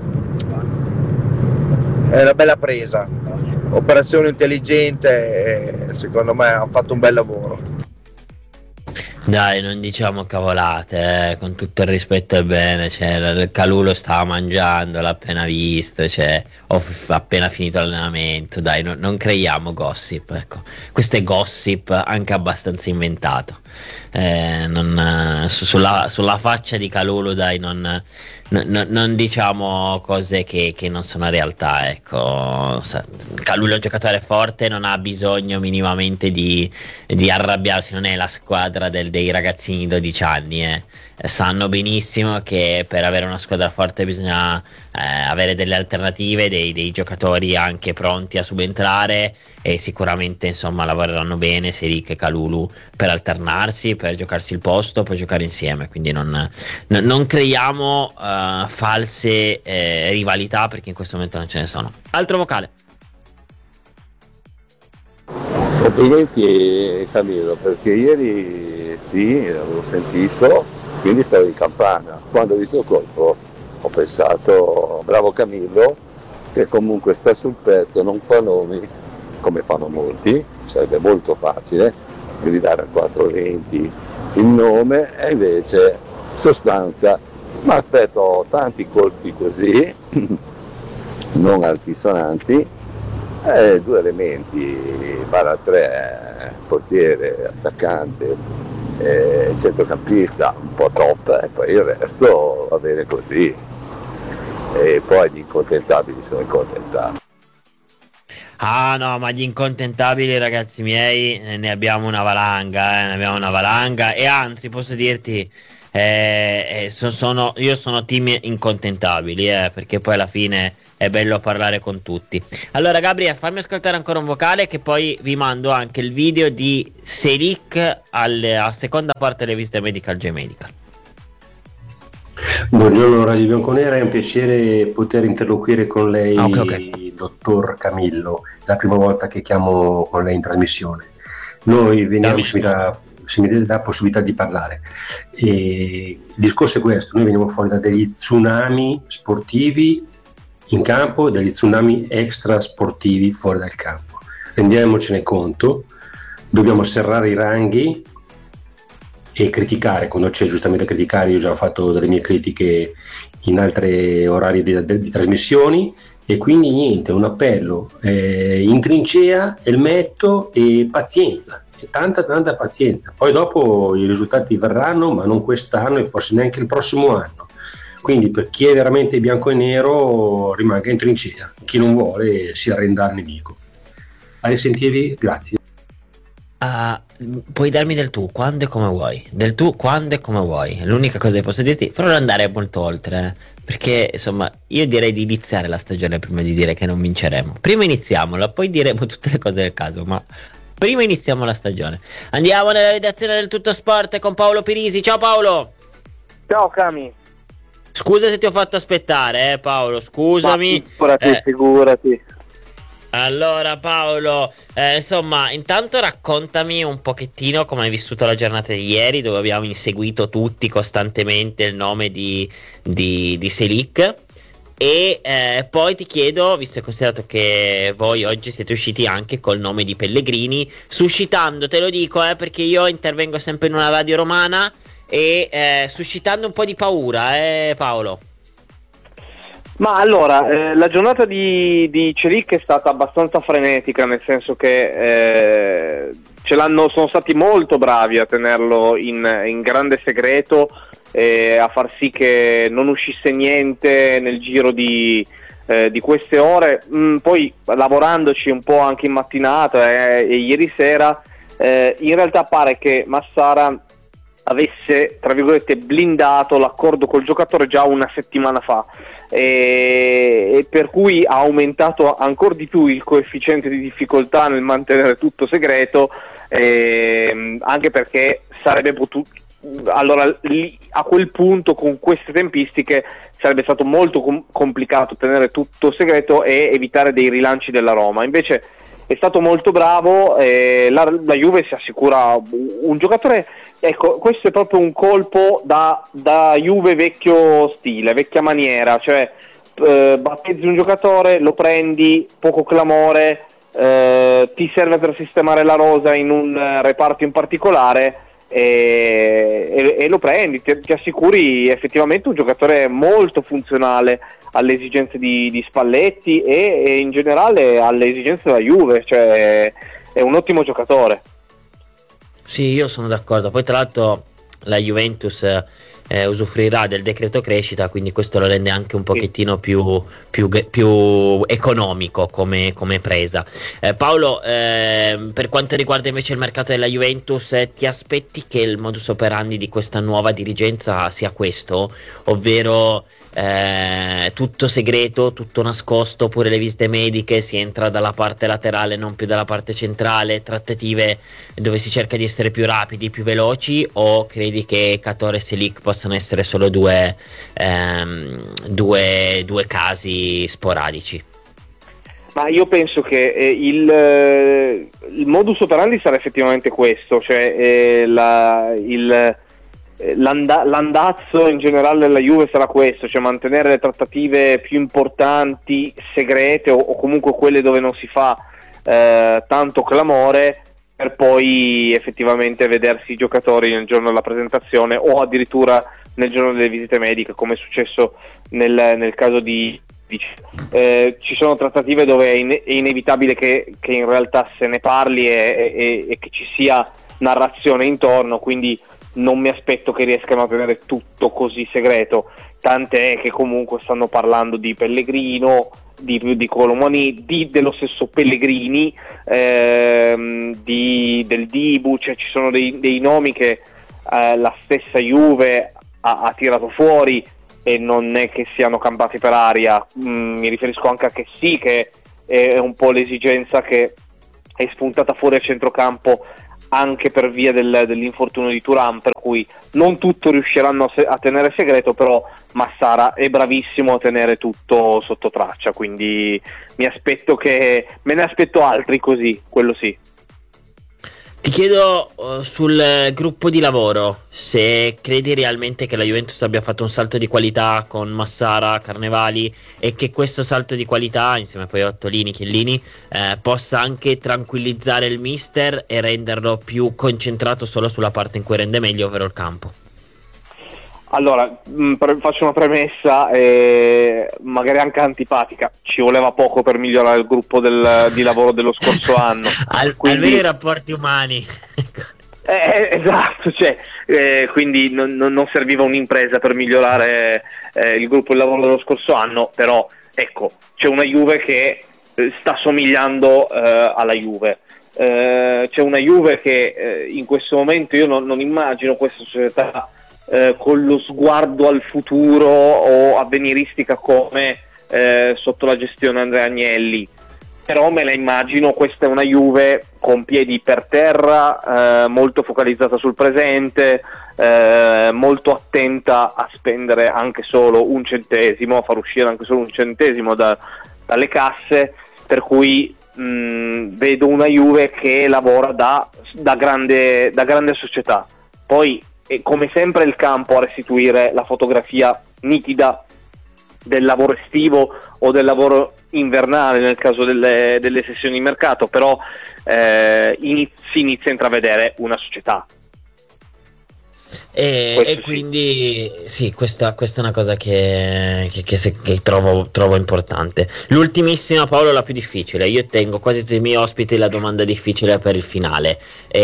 è una bella presa, operazione intelligente e secondo me ha fatto un bel lavoro. Dai, non diciamo cavolate, eh, con tutto il rispetto e bene, cioè, il Kalulu lo stava mangiando, l'ha appena visto, cioè, ho f- appena finito l'allenamento, dai, no, non creiamo gossip, ecco, questo è gossip anche abbastanza inventato, eh, non, su, sulla, sulla faccia di Kalulu, dai, non, non, non diciamo cose che, che non sono realtà, ecco. Kalulu è un giocatore forte, non ha bisogno minimamente di, di arrabbiarsi, non è la squadra del, dei ragazzini di dodici anni, eh. Sanno benissimo che per avere una squadra forte bisogna eh, avere delle alternative, dei, dei giocatori anche pronti a subentrare, e sicuramente insomma lavoreranno bene Selic e Kalulu per alternarsi, per giocarsi il posto, per giocare insieme, quindi non, non, non creiamo uh, false eh, rivalità, perché in questo momento non ce ne sono. Altro vocale. Complimenti Camillo, perché ieri sì, l'avevo sentito, quindi stavo in campana. Quando ho visto il colpo ho pensato, bravo Camillo, che comunque sta sul pezzo, non fa nomi come fanno molti, sarebbe molto facile gridare a quattrocentoventi il nome, e invece sostanza. Ma aspetto tanti colpi così, non altisonanti, eh, due elementi, barra tre, portiere, attaccante, eh, centrocampista, un po' top, e poi il resto va bene così. E poi gli incontentabili sono incontentati. Ah no, ma gli incontentabili, ragazzi miei, ne abbiamo una valanga, eh, ne abbiamo una valanga, e anzi posso dirti, eh, eh, so- sono, io sono team incontentabili, eh, perché poi alla fine è bello parlare con tutti. Allora Gabriele, fammi ascoltare ancora un vocale, che poi vi mando anche il video di Selic alle, a seconda parte delle visite Medical J Medical. Buongiorno Radio Bianconera, è un piacere poter interloquire con lei, ah, okay, okay. dottor Camillo, è la prima volta che chiamo con lei in trasmissione. Noi veniamo, se mi, dà, se mi dà possibilità di parlare, e il discorso è questo: noi veniamo fuori da degli tsunami sportivi in campo e degli tsunami extra sportivi fuori dal campo. Rendiamocene conto, dobbiamo serrare i ranghi e criticare quando c'è giustamente criticare. Io ho già fatto delle mie critiche in altri orari di, di, di trasmissioni, e quindi niente, un appello, eh, in trincea, elmetto e pazienza, e tanta tanta pazienza. Poi dopo i risultati verranno, ma non quest'anno e forse neanche il prossimo anno. Quindi per chi è veramente bianco e nero rimanga in trincea, chi non vuole si arrenda al nemico. A risentirvi, grazie. Uh, puoi darmi del tu quando e come vuoi, del tu quando e come vuoi, l'unica cosa che posso dirti, però non andare molto oltre, eh? Perché insomma io direi di iniziare la stagione prima di dire che non vinceremo. Prima iniziamola, poi diremo tutte le cose del caso, ma prima iniziamo la stagione. Andiamo nella redazione del Tutto Sport con Paolo Pirisi. Ciao Paolo. Ciao Cami. Scusa se ti ho fatto aspettare, eh Paolo, scusami. Ma figurati, eh. figurati. Allora Paolo, eh, insomma, intanto raccontami un pochettino come hai vissuto la giornata di ieri, dove abbiamo inseguito tutti costantemente il nome di, di, di Selic, e eh, poi ti chiedo, visto e considerato che voi oggi siete usciti anche col nome di Pellegrini, suscitando, te lo dico eh, perché io intervengo sempre in una radio romana, e eh, suscitando un po' di paura, eh Paolo. Ma allora, eh, la giornata di, di Selic è stata abbastanza frenetica, nel senso che eh, ce l'hanno, sono stati molto bravi a tenerlo in, in grande segreto, e a far sì che non uscisse niente nel giro di, eh, di queste ore. Mm, poi lavorandoci un po' anche in mattinata eh, e ieri sera, eh, in realtà pare che Massara avesse, tra virgolette, blindato l'accordo col giocatore già una settimana fa, e, e per cui ha aumentato ancora di più il coefficiente di difficoltà nel mantenere tutto segreto, e, anche perché sarebbe potuto, allora lì, a quel punto con queste tempistiche sarebbe stato molto com- complicato tenere tutto segreto e evitare dei rilanci della Roma. Invece è stato molto bravo, eh, la, la Juve si assicura un giocatore. Ecco, questo è proprio un colpo da, da Juve vecchio stile, vecchia maniera, cioè eh, battezzi un giocatore, lo prendi, poco clamore, eh, ti serve per sistemare la rosa in un reparto in particolare, e, e, e lo prendi, ti, ti assicuri effettivamente un giocatore molto funzionale alle esigenze di, di Spalletti e, e in generale alle esigenze della Juve, cioè è un ottimo giocatore. Sì, io sono d'accordo. Poi tra l'altro la Juventus eh, usufruirà del decreto crescita, quindi questo lo rende anche un pochettino più, più, più economico come, come presa. eh, Paolo, eh, per quanto riguarda invece il mercato della Juventus, eh, ti aspetti che il modus operandi di questa nuova dirigenza sia questo, ovvero eh, tutto segreto, tutto nascosto, pure le visite mediche, si entra dalla parte laterale non più dalla parte centrale, trattative dove si cerca di essere più rapidi, più veloci, o credi che Catore e Selic possano essere solo due, ehm, due, due casi sporadici? Ma io penso che eh, il, eh, il modus operandi sarà effettivamente questo, cioè eh, la, il L'anda- l'andazzo in generale della Juve sarà questo, cioè mantenere le trattative più importanti segrete, o, o comunque quelle dove non si fa eh, tanto clamore, per poi effettivamente vedersi i giocatori nel giorno della presentazione o addirittura nel giorno delle visite mediche, come è successo nel, nel caso di, di eh, ci sono trattative dove è, in- è inevitabile che, che in realtà se ne parli e, e, e che ci sia narrazione intorno, quindi non mi aspetto che riescano a tenere tutto così segreto, tant'è che comunque stanno parlando di Pellegrino, di, di Colomani, di, dello stesso Pellegrini, ehm, di, del Dibu, cioè ci sono dei, dei nomi che eh, la stessa Juve ha, ha tirato fuori e non è che siano campati per aria. Mm, mi riferisco anche a che sì, che è un po' l'esigenza che è spuntata fuori a centrocampo anche per via del, dell'infortunio di Thuram, per cui non tutto riusciranno a, se- a tenere segreto, però Massara è bravissimo a tenere tutto sotto traccia, quindi mi aspetto che me ne aspetto altri così, quello sì. Ti chiedo uh, sul gruppo di lavoro, se credi realmente che la Juventus abbia fatto un salto di qualità con Massara, Carnevali, e che questo salto di qualità, insieme poi a Ottolini, Chiellini, eh, possa anche tranquillizzare il mister e renderlo più concentrato solo sulla parte in cui rende meglio, ovvero il campo. Allora, mh, pre- faccio una premessa, eh, magari anche antipatica. Ci voleva poco per migliorare il gruppo del, di lavoro dello scorso anno. Al, quindi, almeno i rapporti umani. eh, esatto, cioè, eh, quindi non, non, non serviva un'impresa per migliorare eh, il gruppo di lavoro dello scorso anno, però ecco, c'è una Juve che eh, sta somigliando eh, alla Juve. Eh, c'è una Juve che eh, in questo momento io non, non immagino questa società Eh, con lo sguardo al futuro o avveniristica come eh, sotto la gestione Andrea Agnelli, però me la immagino. Questa è una Juve con piedi per terra, eh, molto focalizzata sul presente, eh, molto attenta a spendere anche solo un centesimo, a far uscire anche solo un centesimo da, dalle casse, per cui mh, vedo una Juve che lavora da, da, grande, da grande società. Poi e come sempre il campo a restituire la fotografia nitida del lavoro estivo o del lavoro invernale nel caso delle, delle sessioni di mercato, però eh, inizi, si inizia a intravedere una società. E, e quindi sì, sì questa, questa è una cosa che, che, che, se, che trovo, trovo importante. L'ultimissima, Paolo, la più difficile. Io tengo quasi tutti i miei ospiti la domanda difficile per il finale.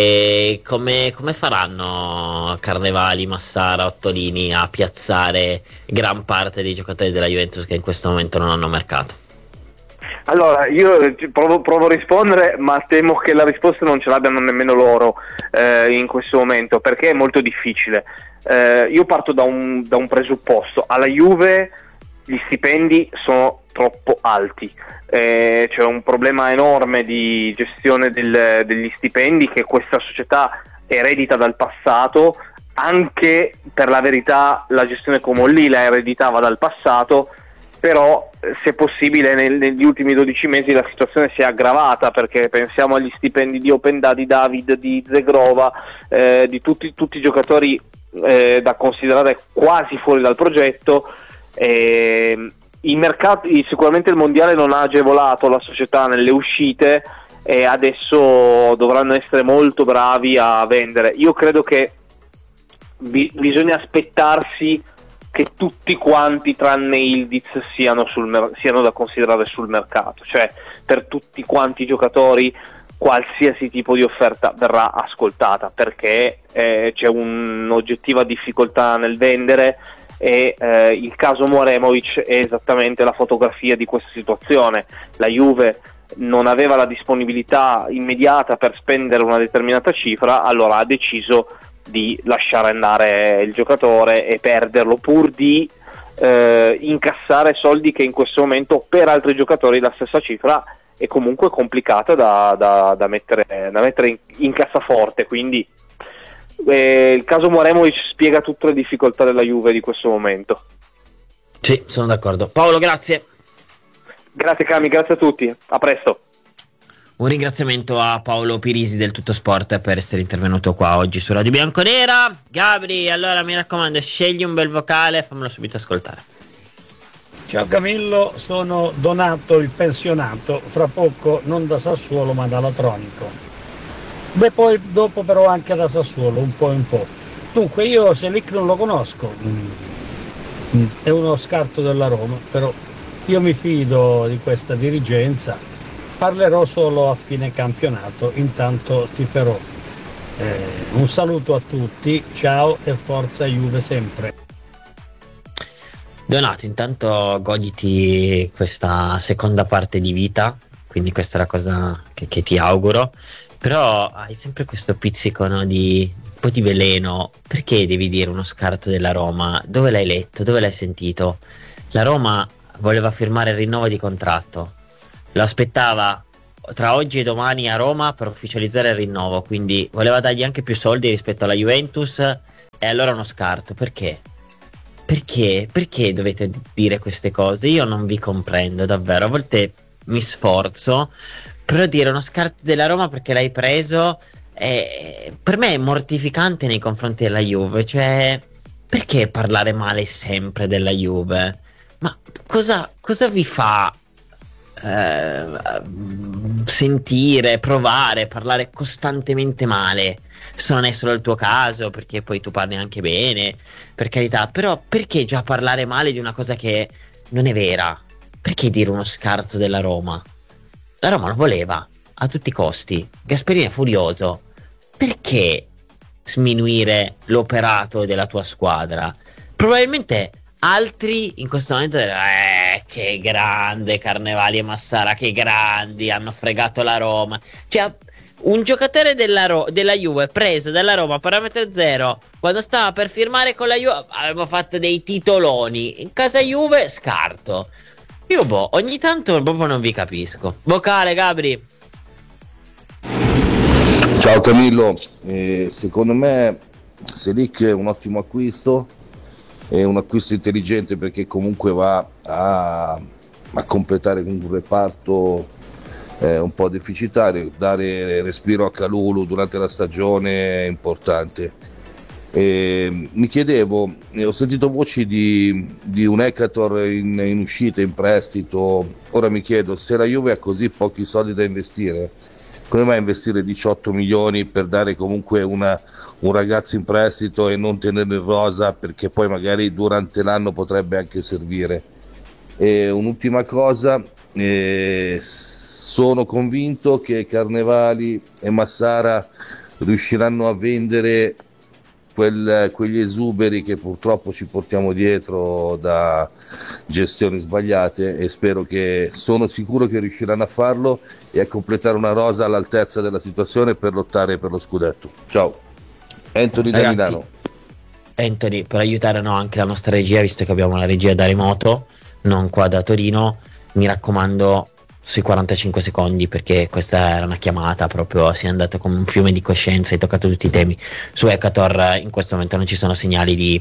E come, come faranno Carnevali, Massara, Ottolini a piazzare gran parte dei giocatori della Juventus che in questo momento non hanno mercato? Allora, io provo, provo a rispondere, ma temo che la risposta non ce l'abbiano nemmeno loro eh, in questo momento, perché è molto difficile. Eh, io parto da un, da un presupposto: alla Juve gli stipendi sono troppo alti, eh, c'è un problema enorme di gestione del, degli stipendi che questa società eredita dal passato. Anche per la verità la gestione Comolli la ereditava dal passato, però se possibile nel, negli ultimi dodici mesi la situazione si è aggravata, perché pensiamo agli stipendi di Openda, di David, di Zegrova, eh, di tutti, tutti i giocatori eh, da considerare quasi fuori dal progetto. Eh, i mercati, sicuramente il mondiale non ha agevolato la società nelle uscite e adesso dovranno essere molto bravi a vendere. Io credo che bi- bisogna aspettarsi che tutti quanti tranne Ildiz siano, sul mer- siano da considerare sul mercato, cioè per tutti quanti i giocatori qualsiasi tipo di offerta verrà ascoltata, perché eh, c'è un'oggettiva difficoltà nel vendere e eh, il caso Moremovic è esattamente la fotografia di questa situazione. La Juve non aveva la disponibilità immediata per spendere una determinata cifra, allora ha deciso di lasciare andare il giocatore e perderlo pur di eh, incassare soldi che in questo momento per altri giocatori la stessa cifra è comunque complicata da, da, da, mettere, da mettere in, in cassaforte. Quindi eh, il caso Moremovic spiega tutte le difficoltà della Juve di questo momento. Sì, sono d'accordo. Paolo, grazie. Grazie Cami, grazie a tutti, a presto. Un ringraziamento a Paolo Pirisi del Tutto Sport per essere intervenuto qua oggi su Radio Bianconera. Gabri, allora mi raccomando, scegli un bel vocale, fammelo subito ascoltare. Ciao Camillo, sono Donato il pensionato, fra poco non da Sassuolo ma da Latronico. Beh, poi dopo però anche da Sassuolo, un po' e un po'. Dunque io Selic non lo conosco, è uno scarto della Roma, però io mi fido di questa dirigenza. Parlerò solo a fine campionato, intanto tiferò Eh, un saluto a tutti, ciao e forza Juve sempre. Donato, intanto goditi questa seconda parte di vita, quindi questa è la cosa che, che ti auguro, però hai sempre questo pizzico, no, di un po' di veleno. Perché devi dire uno scarto della Roma? Dove l'hai letto? Dove l'hai sentito? La Roma voleva firmare il rinnovo di contratto, lo aspettava tra oggi e domani a Roma per ufficializzare il rinnovo, quindi voleva dargli anche più soldi rispetto alla Juventus, e allora uno scarto. Perché? Perché? Perché dovete dire queste cose? Io non vi comprendo davvero, a volte mi sforzo, però dire uno scarto della Roma perché l'hai preso è, per me è mortificante nei confronti della Juve. Cioè, perché parlare male sempre della Juve? Ma cosa, cosa vi fa eh, sentire, provare, parlare costantemente male? Se non è solo il tuo caso, perché poi tu parli anche bene, per carità, però perché già parlare male di una cosa che non è vera? Perché dire uno scarto della Roma? La Roma lo voleva a tutti i costi, Gasperini è furioso. Perché sminuire l'operato della tua squadra? Probabilmente altri in questo momento dicono, eh, che grande Carnevali e Massara, che grandi, hanno fregato la Roma. Cioè, un giocatore della, Ro- della Juve preso dalla Roma a parametro zero, quando stava per firmare con la Juve aveva fatto dei titoloni, in casa Juve scarto. Io boh, ogni tanto proprio non vi capisco. Vocale, Gabri. Ciao Camillo, eh, secondo me Selic è un ottimo acquisto, è un acquisto intelligente perché comunque va a, a completare un reparto eh, un po' deficitario, dare respiro a Kalulu durante la stagione è importante. E mi chiedevo, ho sentito voci di, di un Ekator in, in uscita, in prestito. Ora mi chiedo, se la Juve ha così pochi soldi da investire, come mai investire diciotto milioni per dare comunque una, un ragazzo in prestito e non tenerlo in rosa, perché poi magari durante l'anno potrebbe anche servire? E un'ultima cosa, eh, sono convinto che Carnevali e Massara riusciranno a vendere quel, quegli esuberi che purtroppo ci portiamo dietro da gestioni sbagliate, e spero che, sono sicuro che riusciranno a farlo e a completare una rosa all'altezza della situazione per lottare per lo scudetto. Ciao, Anthony da Milano. Anthony, per aiutare no, anche la nostra regia, visto che abbiamo la regia da remoto, non qua da Torino, mi raccomando sui quarantacinque secondi, perché questa era una chiamata proprio, si è andato come un fiume di coscienza, hai toccato tutti i temi. Su Ekator in questo momento non ci sono segnali di,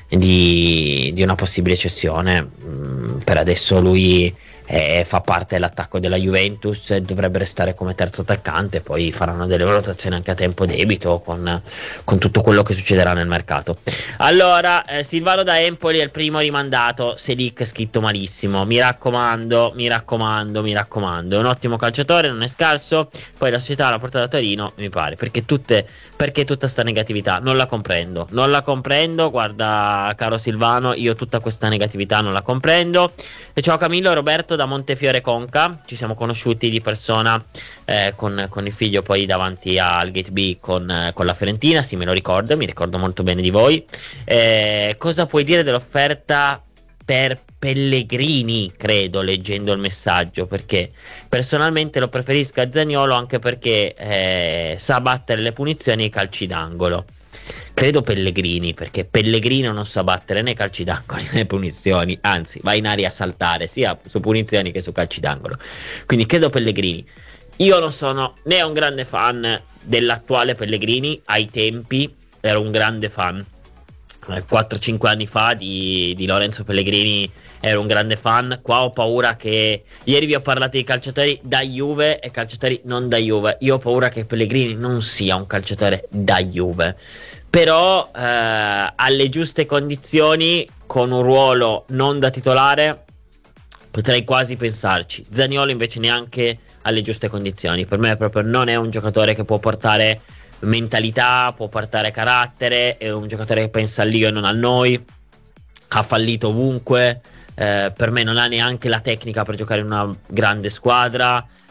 di, di una possibile cessione. Mm, per adesso lui eh, fa parte dell'attacco della Juventus e dovrebbe restare come terzo attaccante, poi faranno delle valutazioni anche a tempo debito con, con tutto quello che succederà nel mercato. Allora, eh, Silvano da Empoli è il primo rimandato, Selic scritto malissimo, mi raccomando, mi raccomando, mi raccomando, è un ottimo calciatore, non è scarso, poi la società l'ha portata a Torino, mi pare, perché tutte, perché tutta sta negatività, non la comprendo, non la comprendo, guarda caro Silvano, io tutta questa negatività non la comprendo. E ciao Camillo, Roberto da Montefiore Conca, ci siamo conosciuti di persona eh, con, con il figlio poi davanti al Gate B con, eh, con la Fiorentina, sì me lo ricordo, mi ricordo molto bene di voi. Eh, cosa puoi dire dell'offerta per Pellegrini, credo, leggendo il messaggio, perché personalmente lo preferisco a Zaniolo, anche perché eh, sa battere le punizioni e i calci d'angolo. Credo Pellegrini, perché Pellegrino non sa battere né calci d'angolo né punizioni, anzi va in aria a saltare sia su punizioni che su calci d'angolo, quindi credo Pellegrini. Io non sono né un grande fan dell'attuale Pellegrini, ai tempi ero un grande fan, quattro cinque anni fa di, di Lorenzo Pellegrini ero un grande fan. Qua ho paura che, ieri vi ho parlato di calciatori da Juve e calciatori non da Juve, io ho paura che Pellegrini non sia un calciatore da Juve, però eh, alle giuste condizioni, con un ruolo non da titolare, potrei quasi pensarci. Zaniolo invece neanche alle giuste condizioni, per me proprio non è un giocatore che può portare mentalità, può portare carattere, è un giocatore che pensa all'io e non al noi, ha fallito ovunque, eh, per me non ha neanche la tecnica per giocare in una grande squadra,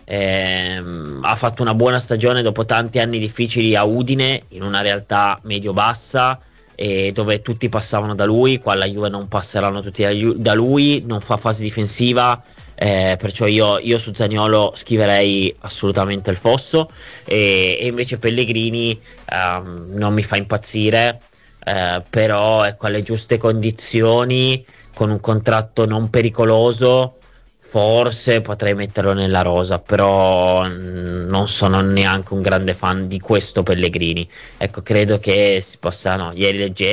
ehm, ha fatto una buona stagione dopo tanti anni difficili a Udine, in una realtà medio-bassa, e dove tutti passavano da lui. Qua alla Juve non passeranno tutti da lui, non fa fase difensiva, eh, perciò io, io su Zaniolo scriverei assolutamente il fosso, e, e invece Pellegrini ehm, non mi fa impazzire, eh, però ecco, alle giuste condizioni, con un contratto non pericoloso, forse potrei metterlo nella rosa, però mh, non sono neanche un grande fan di questo Pellegrini. Ecco, credo che si possa, no, ieri leggevo